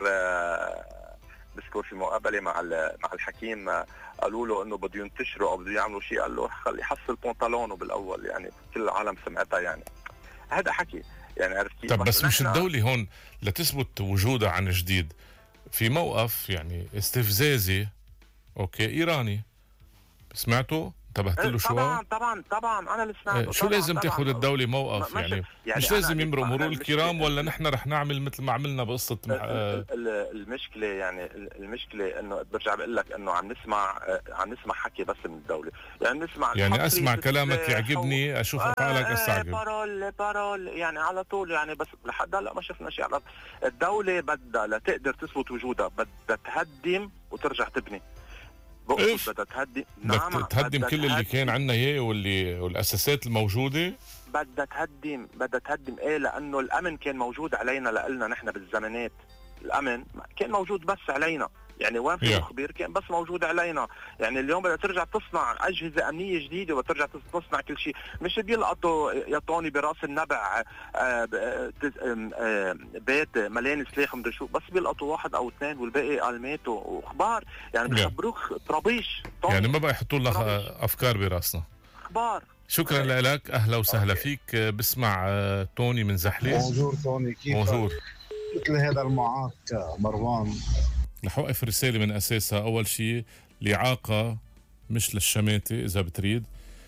بذكر في مقابله مع مع الحكيم قالوا له انه بده ينتشروا او بده يعملوا شيء، قال له خلي يحصل بنطلونه بالاول. يعني كل العالم سمعتها. يعني هذا حكي يعني عرفت كيف؟ طب بس مش الدولة هون لتثبت وجودها عن جديد في موقف يعني استفزازي اوكي ايراني. سمعته؟ انتبهت له شو؟ طبعا طبعا طبعا انا اللي سمعته. شو لازم تاخذ الدولة موقف؟ يعني, يعني مش لازم يمرق مرور الكرام ولا نحن رح نعمل مثل ما عملنا بقصة المشكلة. يعني المشكلة انه برجع بقول لك انه عم نسمع عم نسمع حكي بس من الدولة. يعني نسمع يعني اسمع كلامك يعجبني اشوفك حالك استعجب. بارول بارول يعني على طول يعني، بس لحد هلا ما شفنا شيء على الدولة. بدها لتقدر تثبت وجودها بدها تهدم وترجع تبني. ايش بدها تهدم؟ نعم تهدم كل اللي كان عندنا اياه واللي والاساسات الموجوده. بدها تهدم بدها تهدم ايه؟ لانه الامن كان موجود علينا لنا نحن بالزمانات. الامن كان موجود بس علينا. يعني وين في مخبر كان بس موجود علينا. يعني اليوم بدها ترجع تصنع اجهزه امنيه جديده وترجع تصنع كل شيء. مش بيلقطوا يعطوني براس النبع بيت مليان سلاح مدري شو، بس بيلقطوا واحد او اثنين والباقي قال ماتوا واخبار. يعني بخبروك طرابيش. يعني ما بقى يحطوا لنا افكار براسنا. اخبار شكرا لك، اهلا وسهلا فيك. بسمع توني من زحليس. بونجور توني، كيف بونجور. مثل هذا المعاق مروان، رح اوقف الرساله من اساسها. اول شيء الاعاقه مش للشماتة اذا بتريد،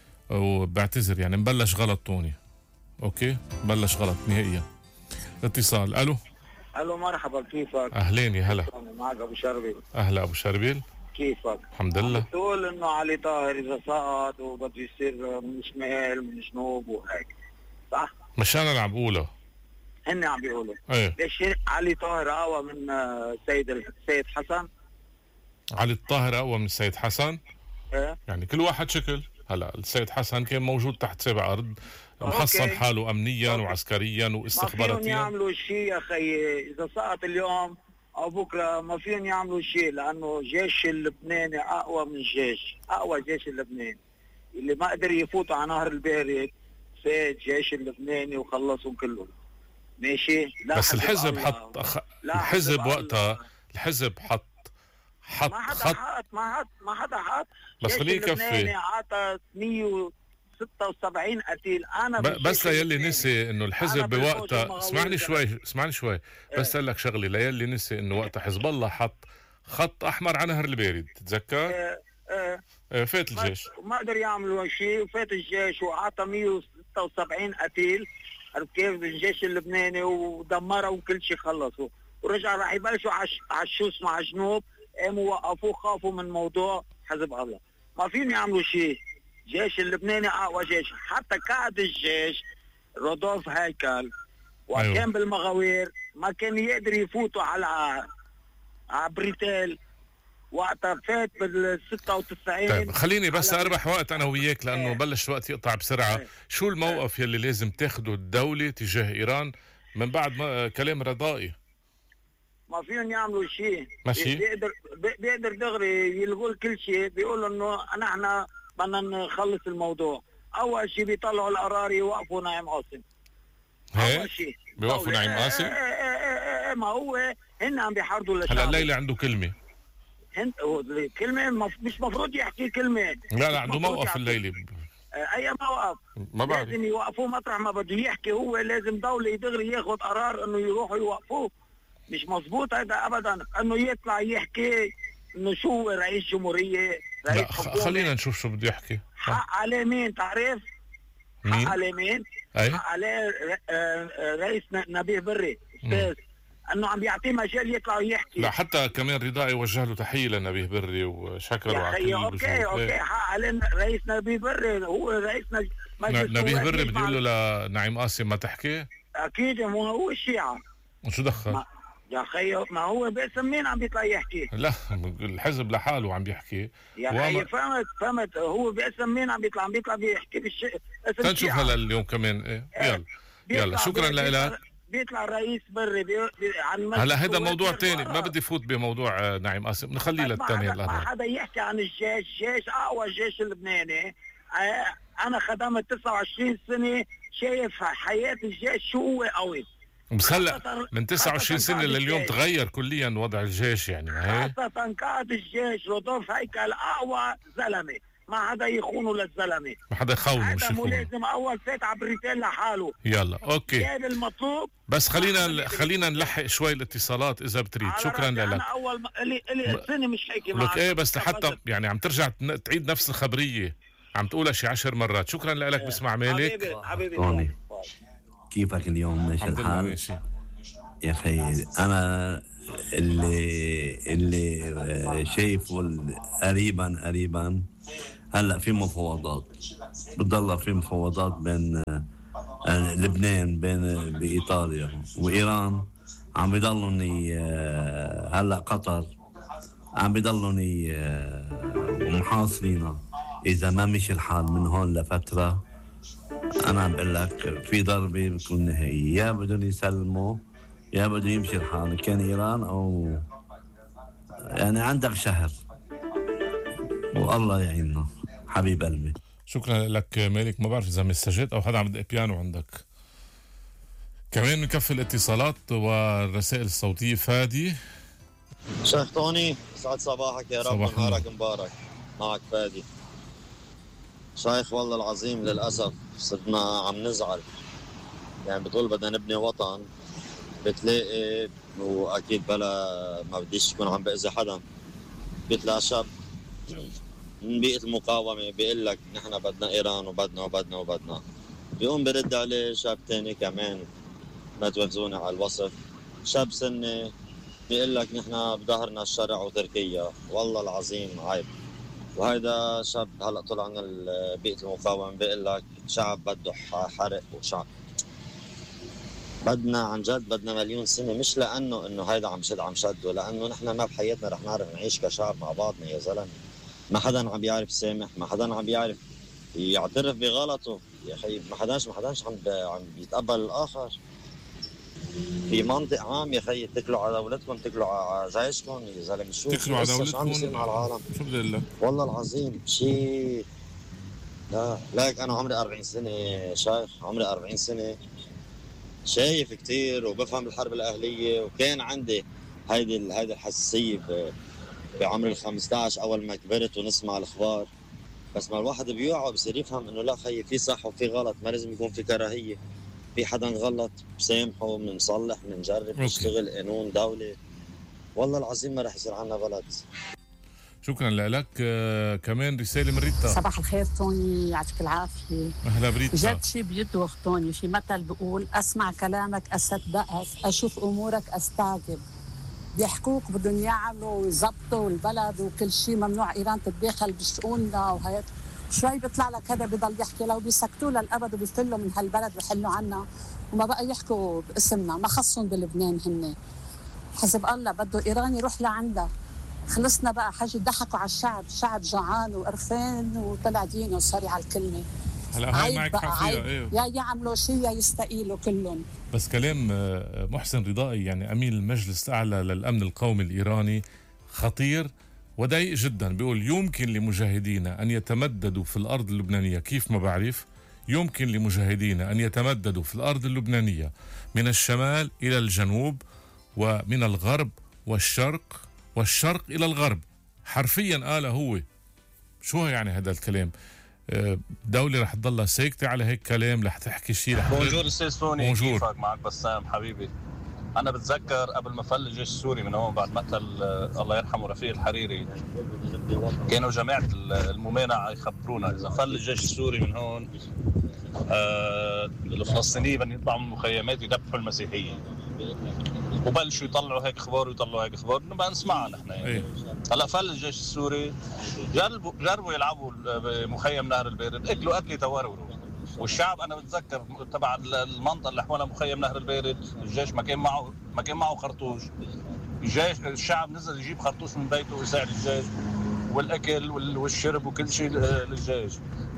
وبعتذر يعني مبلش غلط توني. اوكي مبلش غلط نهائيا. اتصال. الو الو مرحبا، كيفك؟ اهلين يا هلا. معك ابو شربيل. اهلا ابو شربيل، كيفك؟ الحمد لله. بتقول انه علي طاهر اذا سقط وبده يصير من شمال من جنوب وهيك، صح؟ مش انا اللي عم بقوله، هن عم بيقولوا. ايه ليش علي طاهر اقوى من السيد السيد حسن؟ علي الطاهر اقوى من السيد حسن؟ ايه يعني كل واحد شكل. هلا السيد حسن كان موجود تحت سابع ارض، محصن أوكي. حاله امنيا أوكي. وعسكريا ما واستخباراتيا. فيهم يعملوا شيء يا خيي، اذا سقط اليوم او بكره ما فيهم يعملوا شيء، لانه جيش اللبناني اقوى من الجيش، اقوى جيش اللبناني اللي ما قدر يفوتوا على نهر البارد فات جيش اللبناني وخلصهم كلهم. ماشي. لا بس الحزب الله. حط أخ... لا الحزب حزب وقتها الله. الحزب حط حط ما حدا خط. حط ما حد ما حدا حط. بس جيش خليه يكفي. اللبناني عطى مية وستة وسبعين قتيل. انا ب... بس ليلي نسي انه الحزب أنا بالفوج بوقتها، المغاوير اسمعني كمان. شوي اسمعني شوي بس اقول لك شغله. ليلي نسي انه وقتها حزب الله حط خط احمر على نهر البارد، تتذكر؟ ايه ايه آه، فات الجيش. ما قدر يعملوا شيء، وفات الجيش وعطى مية وستة وسبعين قتيل، عرفت كيف؟ الجيش اللبناني ودمروا وكل شيء خلصوا، ورجع راح يبلشوا عش عشو اسمه على جنوب، قاموا وقفوه، خافوا من موضوع حزب الله. ما فيهم يعملوا شيء. الجيش اللبناني اقوى جيش، حتى قائد الجيش رودولف هيكل وكان أيوة. بالمغاوير ما كان يقدر يفوتوا على على بريتيل وقتها فات بال ستة وتسعين. طيب خليني بس على- اربح وقت انا وياك لانه إيه. بلش الوقت يقطع بسرعه. إيه. شو الموقف يلي لازم تاخده الدوله تجاه ايران من بعد ما كلام رضائي؟ ما فيهم يعملوا شيء. ماشي. بيقدر بي- بيقدر دغري يلغوا كل شيء، بيقولوا انه نحن بدنا نخلص الموضوع. اول شيء بيطلعوا القرار يوقفوا نايم قاسم. اول هيك شيء بيوقفوا نعيم قاسم. إيه إيه إيه إيه، ما هو هن عم بيحاربوا للشعب. هلا الليله عنده كلمه. هن هو كلمه مف... مش مفروض يحكي كلمه. لا لا عنده مفروض موقف يحكي. الليله. آه، اي موقف. ما بعرف. لازم يوقفوه مطرح ما بده يحكي. هو لازم دولة دغري ياخذ قرار انه يروحوا يوقفوه. مش مزبوط هذا ابدا انه يطلع يحكي انه شو هو رئيس جمهورية، رئيس لا خ- حكومة. خلينا نشوف شو بده يحكي. حق عليه مين تعرف؟ مين؟ حق عليه مين؟ أي؟ حق عليه ر- آه، آه، رئيس ن- نبيه بري استاذ، انه عم بيعطيه مجال يطلع يحكي. لا حتى كمان رضائي وجه له تحيه لنبيه بري وشكره يا على اخي كل اوكي الجهود. اوكي إيه. حق عليه رئيس نبيه بري، هو رئيس نج- مجلس ن- نبيه هو بري أكيد بده مع- يقول له لنعيم قاسم ما تحكي. اكيد مو هو الشيعة. شو دخل؟ ما- يا اخي ما هو باسم مين عم بيطلع يحكي؟ لا الحزب لحاله عم بيحكي. يا وما- اخي فهمت فهمت هو باسم مين عم بيطلع؟ عم بيطلع بيحكي بالشيء اسم تنشوف الشيعة. هلا اليوم كمان. ايه يلا بيطلع- يلا شكرا بيطلع- لك. بيطلع رئيس بري بي... بي... عن مجلس هلا هذا النواب موضوع بيرفع تاني، ما قرار. بدي فوت بموضوع آه، نعيم قاسم، نخليه ما للثانية حدا- ما الأربعة. حدا يحكي عن الجيش. جيش اقوى جيش اللبناني. آه، انا خدمت تسعة وعشرين سنه، شايف حياه الجيش شو هو قوي. بس هلا خاصة- من تسعة وعشرين خاصة سنة قائد لليوم الجيش. تغير كليا وضع الجيش يعني ما هي. خاصة قائد الجيش رودولف هيكل اقوى زلمه، ما حدا يخونه للزلمه. ما حدا يخونه مش هذا مو يخونه. لازم اول فات على بريتيل لحاله. يلا اوكي جاب المطلوب. بس خلينا خلينا نلحق شوي الاتصالات اذا بتريد. على شكرا رأسي، لك. انا اول ما الي الي سنه مش حكي لك معك. ايه بس لحتى يعني عم ترجع تن- تعيد نفس الخبرية، عم تقولها شي عشر مرات. شكرا لك. بسمع مالك. حبيبي حبيبي توني كيفك اليوم؟ ماشي الحمد لله الحال؟ ماشي. يا اخي انا اللي اللي شايفه قريبا قريبا هلا في مفاوضات، بتضل في مفاوضات بين آه، لبنان بين بايطاليا وايران. عم بيضلوا ي- آه، هلا قطر عم بيضلوا ي- آه، محاصرينا اذا ما مشي الحال من هون لفتره. انا عم بقول لك في ضربه بتكون نهائيه، يا بدهم يسلموا يا بده يمشي الحال، كان ايران او يعني عندك شهر والله يعيننا حبيب قلبي. شكرا لك مالك. ما بعرف اذا مسجات او حدا عم يدق بيانو عندك. كمان نكفي الاتصالات والرسائل الصوتية. فادي. شيخ توني، سعد صباحك يا رب صباح ونهارك مبارك. معك فادي. شايخ والله العظيم للأسف صرنا عم نزعل. يعني بتقول بدنا نبني وطن، بتلاقي وأكيد بلا ما بديش تكون عم بأذي حدا، بيطلع شاب من بيئة المقاومة بيقول لك نحن بدنا إيران وبدنا وبدنا وبدنا، بيقوم برد عليه شاب تاني كمان، ما توفزوني على الوصف، شاب سني بيقول لك نحن بظهرنا الشرع وتركيا. والله العظيم عيب. وهيدا شاب هلا طلع من بيئة المقاومة بيقول لك شعب بده حرق وشعب. بدنا عن جد بدنا مليون سنة، مش لأنه إنه هيدا عم شد عم شد، لأنه نحن ما بحياتنا رح نعرف نعيش كشعب مع بعضنا يا زلمة. ما حدا عم بيعرف يسامح، ما حدا عم بيعرف يعترف بغلطه يا أخي، ما حداش ما حداش عم عم بيتقبل الآخر. في منطق عام يا أخي، اتكلوا على دولتكم، اتكلوا على جيشكم يا زلمة. شو اتكلوا على دولتكم، شو عم بيصير مع العالم؟ شو بدي اقول لك؟ والله العظيم شيء. لا لك أنا عمري أربعين سنة شيخ، عمري أربعين سنة، شايف كتير وبفهم الحرب الأهلية، وكان عندي هيدي هيدي الحساسية بعمر ال خمسة عشر أول ما كبرت ونسمع الأخبار. بس ما الواحد بيوعى بصير يفهم إنه لا خيي في صح وفي غلط، ما لازم يكون في كراهية. في حدا غلط بسامحه، بنصلح، بنجرب نشتغل قانون دولة. والله العظيم ما رح يصير عنا بلد. شكرا لك. آه كمان رسالة من ريتا. صباح الخير توني، يعطيك العافية. أهلا بريتا. جد شي بيدوخ توني، في مثل بيقول أسمع كلامك أصدقك، أشوف أمورك أستعجب. بيحكوك بدهم يعملوا ويظبطوا البلد وكل شيء، ممنوع إيران تتدخل بشؤوننا وهيك. شوي بيطلع لك هذا بضل يحكي، لو بيسكتوه للأبد وبيفلوا من هالبلد ويحلوا عنا وما بقى يحكوا باسمنا. ما خصهم بلبنان هن، حسب الله بده إيران يروح لعندها. خلصنا بقى، حاجة ضحكوا على الشعب، الشعب جوعان وقرفان وطلع دينه، سوري على الكلمة. هلا هاي معك حق فيها، ايه يا يعملوا شيء يا يستقيلوا كلهم. بس كلام محسن رضائي يعني أمين المجلس الأعلى للأمن القومي الإيراني خطير ودقيق جدا. بيقول يمكن لمجاهدينا أن يتمددوا في الأرض اللبنانية، كيف ما بعرف، يمكن لمجاهدينا أن يتمددوا في الأرض اللبنانية من الشمال إلى الجنوب ومن الغرب والشرق والشرق إلى الغرب. حرفيا قال هو. شو يعني هذا الكلام؟ دولة رح تضلها ساكتة على هيك كلام؟ رح تحكي شيء؟ رح بونجور استاذ سوني، كيفك؟ معك بسام حبيبي. أنا بتذكر قبل ما فل الجيش السوري من هون بعد مقتل الله يرحمه رفيق الحريري، كانوا جماعة الممانعة يخبرونا إذا فل الجيش السوري من هون آه الفلسطينيين بدهم يطلعوا من المخيمات يذبحوا المسيحيين. وبلشوا يطلعوا هيك اخبار ويطلعوا هيك اخبار نبقى نسمعها نحن يعني. هلا فل الجيش السوري، جربوا جربوا يلعبوا بمخيم نهر البارد، اكلوا اكله توروروا. والشعب انا بتذكر تبع المنطقه اللي حوالين مخيم نهر البارد، الجيش ما كان معه ما كان معه خرطوش. الجيش الشعب نزل يجيب خرطوش من بيته ويساعد الجيش، والاكل والشرب وكل شيء للجيش.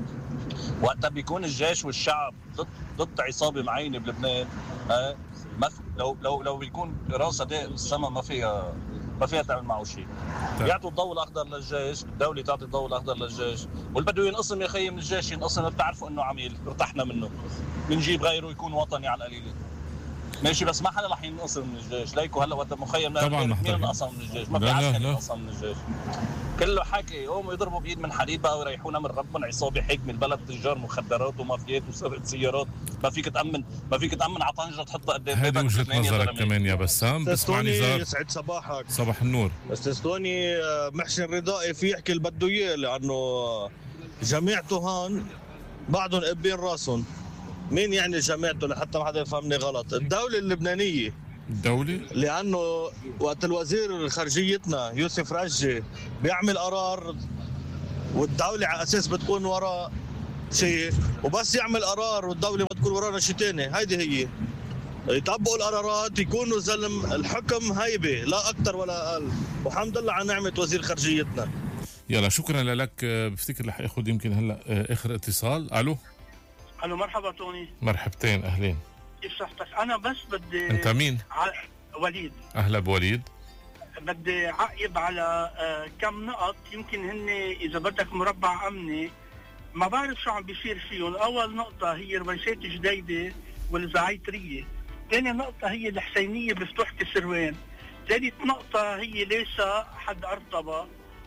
وقتها بيكون الجيش والشعب ضد ضد عصابه معينه بلبنان، ها ما لو لو لو بيكون راسها داق بالسما ما فيها ما فيها تعمل معه شيء. يعطوا الضوء الاخضر للجيش، الدوله تعطي الضوء الاخضر للجيش، واللي بده ينقسم يا خيي من الجيش ينقسم، بتعرفوا انه عميل ارتحنا منه، بنجيب غيره يكون وطني على القليله. ماشي، بس ما حدا رح ينقسم من الجيش. ليكوا هلا وقت مخيم نهر مين انقسم من الجيش؟ ما في عسكري ينقسم من الجيش. كله حكي، يقوموا يضربوا بايد من حديد بقى ويريحونا من ربنا. عصابه حكم البلد، تجار مخدرات ومافيات وسرقه سيارات، ما فيك تامن ما فيك تامن على طنجره تحطها قدام بيتك. هذه وجهه نظرك كمان يا بسام. بسمعني زار، يسعد صباحك. صباح النور. استاذ توني، محسن رضائي في يحكي اللي بده اياه، لانه جماعته هون بعضهم قبين راسهم. مين يعني جماعته لحتى ما حدا يفهمني غلط؟ الدولة اللبنانية. الدولة؟ لأنه وقت الوزير خارجيتنا يوسف رجي بيعمل قرار والدولة على أساس بتكون وراء شيء، وبس يعمل قرار والدولة ما تكون ورانا شيء تاني. هيدي هي يطبقوا القرارات، يكونوا زلم الحكم هيبة لا أكتر ولا أقل. والحمد لله على نعمة وزير خارجيتنا. يلا شكرا لك. بفتكر رح اخذ يمكن هلا اخر اتصال. الو الو مرحبا توني. مرحبتين، اهلين. كيف صحتك؟ انا بس بدي. انت مين؟ ع... وليد. اهلا بوليد. بدي عقب على آه كم نقط يمكن هن اذا بدك مربع امني ما بعرف شو عم بيصير فيهم. اول نقطه هي رويسات جديده والزعيتريه، ثاني نقطه هي الحسينيه بفتوحة السروان، ثالث نقطه هي ليسا حد ارطبه،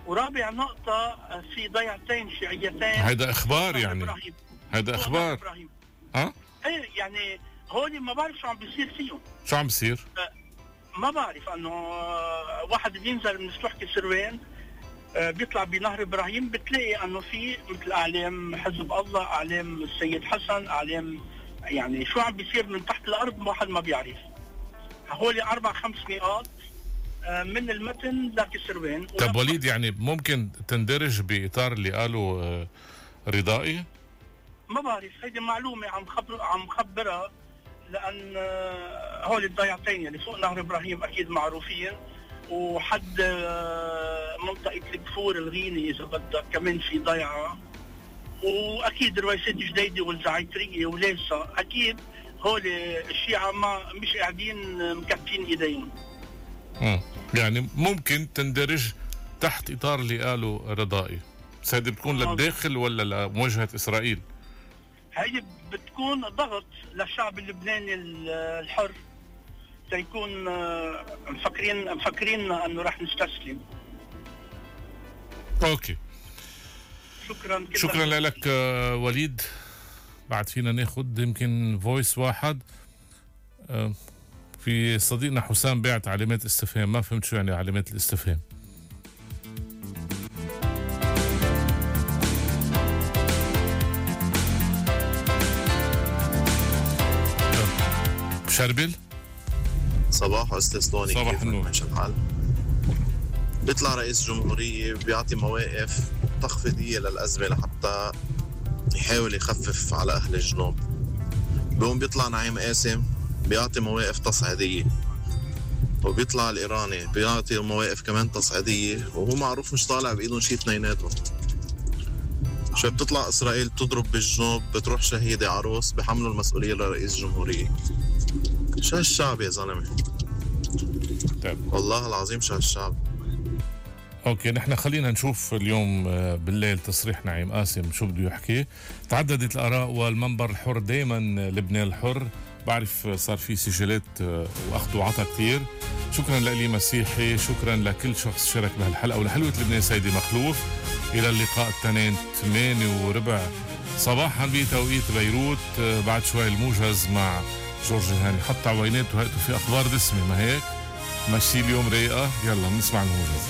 ورابع نقطة في ضيعتين شيعيتين. هيدا إخبار يعني هيدا إخبار ها؟ ايه يعني هولي ما بعرف شو عم بيصير فيهم. شو عم بيصير؟ ما بعرف انه واحد بينزل من سلوحة سروين بيطلع بنهر ابراهيم بتلاقي انه في مثل اعلام حزب الله، اعلام السيد حسن، اعلام يعني شو عم بيصير من تحت الارض واحد ما بيعرف. هولي اربع خمس نقاط من المتن لكسروين. طب وليد يعني ممكن تندرج باطار اللي قالوا رضائي؟ ما بعرف، هيدي معلومه عم خبر عم خبرها لان هول الضيعتين اللي فوق نهر ابراهيم اكيد معروفين، وحد منطقه الكفور الغيني اذا بدك كمان في ضيعه، واكيد رويسات جديدي والزعيتريه وليسا، اكيد هول الشيعة ما مش قاعدين مكفين ايديهم. امم يعني ممكن تندرج تحت اطار اللي قالوا رضائي. بس هيدي بتكون للداخل ولا لمواجهه اسرائيل؟ هيدي بتكون ضغط للشعب اللبناني الحر تيكون مفكرين مفكرين انه رح نستسلم. اوكي شكرا شكرا لك وليد. بعد فينا ناخد يمكن فويس واحد. في صديقنا حسام بعت علامات استفهام، ما فهمت شو يعني علامات الاستفهام. شربل صباح استاذ سلوني، صباح النور. ماشي الحال؟ بيطلع رئيس جمهورية بيعطي مواقف تخفيضية للأزمة لحتى يحاول يخفف على أهل الجنوب. بيقوم بيطلع نعيم قاسم بيعطي مواقف تصعيدية، وبيطلع الإيراني بيعطي مواقف كمان تصعيدية، وهو معروف مش طالع بإيدهم شي اثنيناتهم. شو بتطلع إسرائيل تضرب بالجنوب، بتروح شهيدة عروس بحملوا المسؤولية لرئيس جمهورية. شو هالشعب يا زلمة؟ طيب. والله العظيم شو هالشعب. اوكي نحن خلينا نشوف اليوم بالليل تصريح نعيم قاسم شو بده يحكي. تعددت الآراء والمنبر الحر دائما لبنان الحر. بعرف صار في سجلات واخذ وعطى كثير. شكرا لإلي مسيحي، شكرا لكل شخص شارك بهالحلقة، ولحلوة لبنان سيدي مخلوف. إلى اللقاء التنين ثمانية وربع صباحا بتوقيت بيروت. بعد شوي الموجز مع جورج هاني. حط عوينات وهيئته في أخبار دسمة، ما هيك؟ ماشي اليوم رايقة. يلا نسمع الموجز.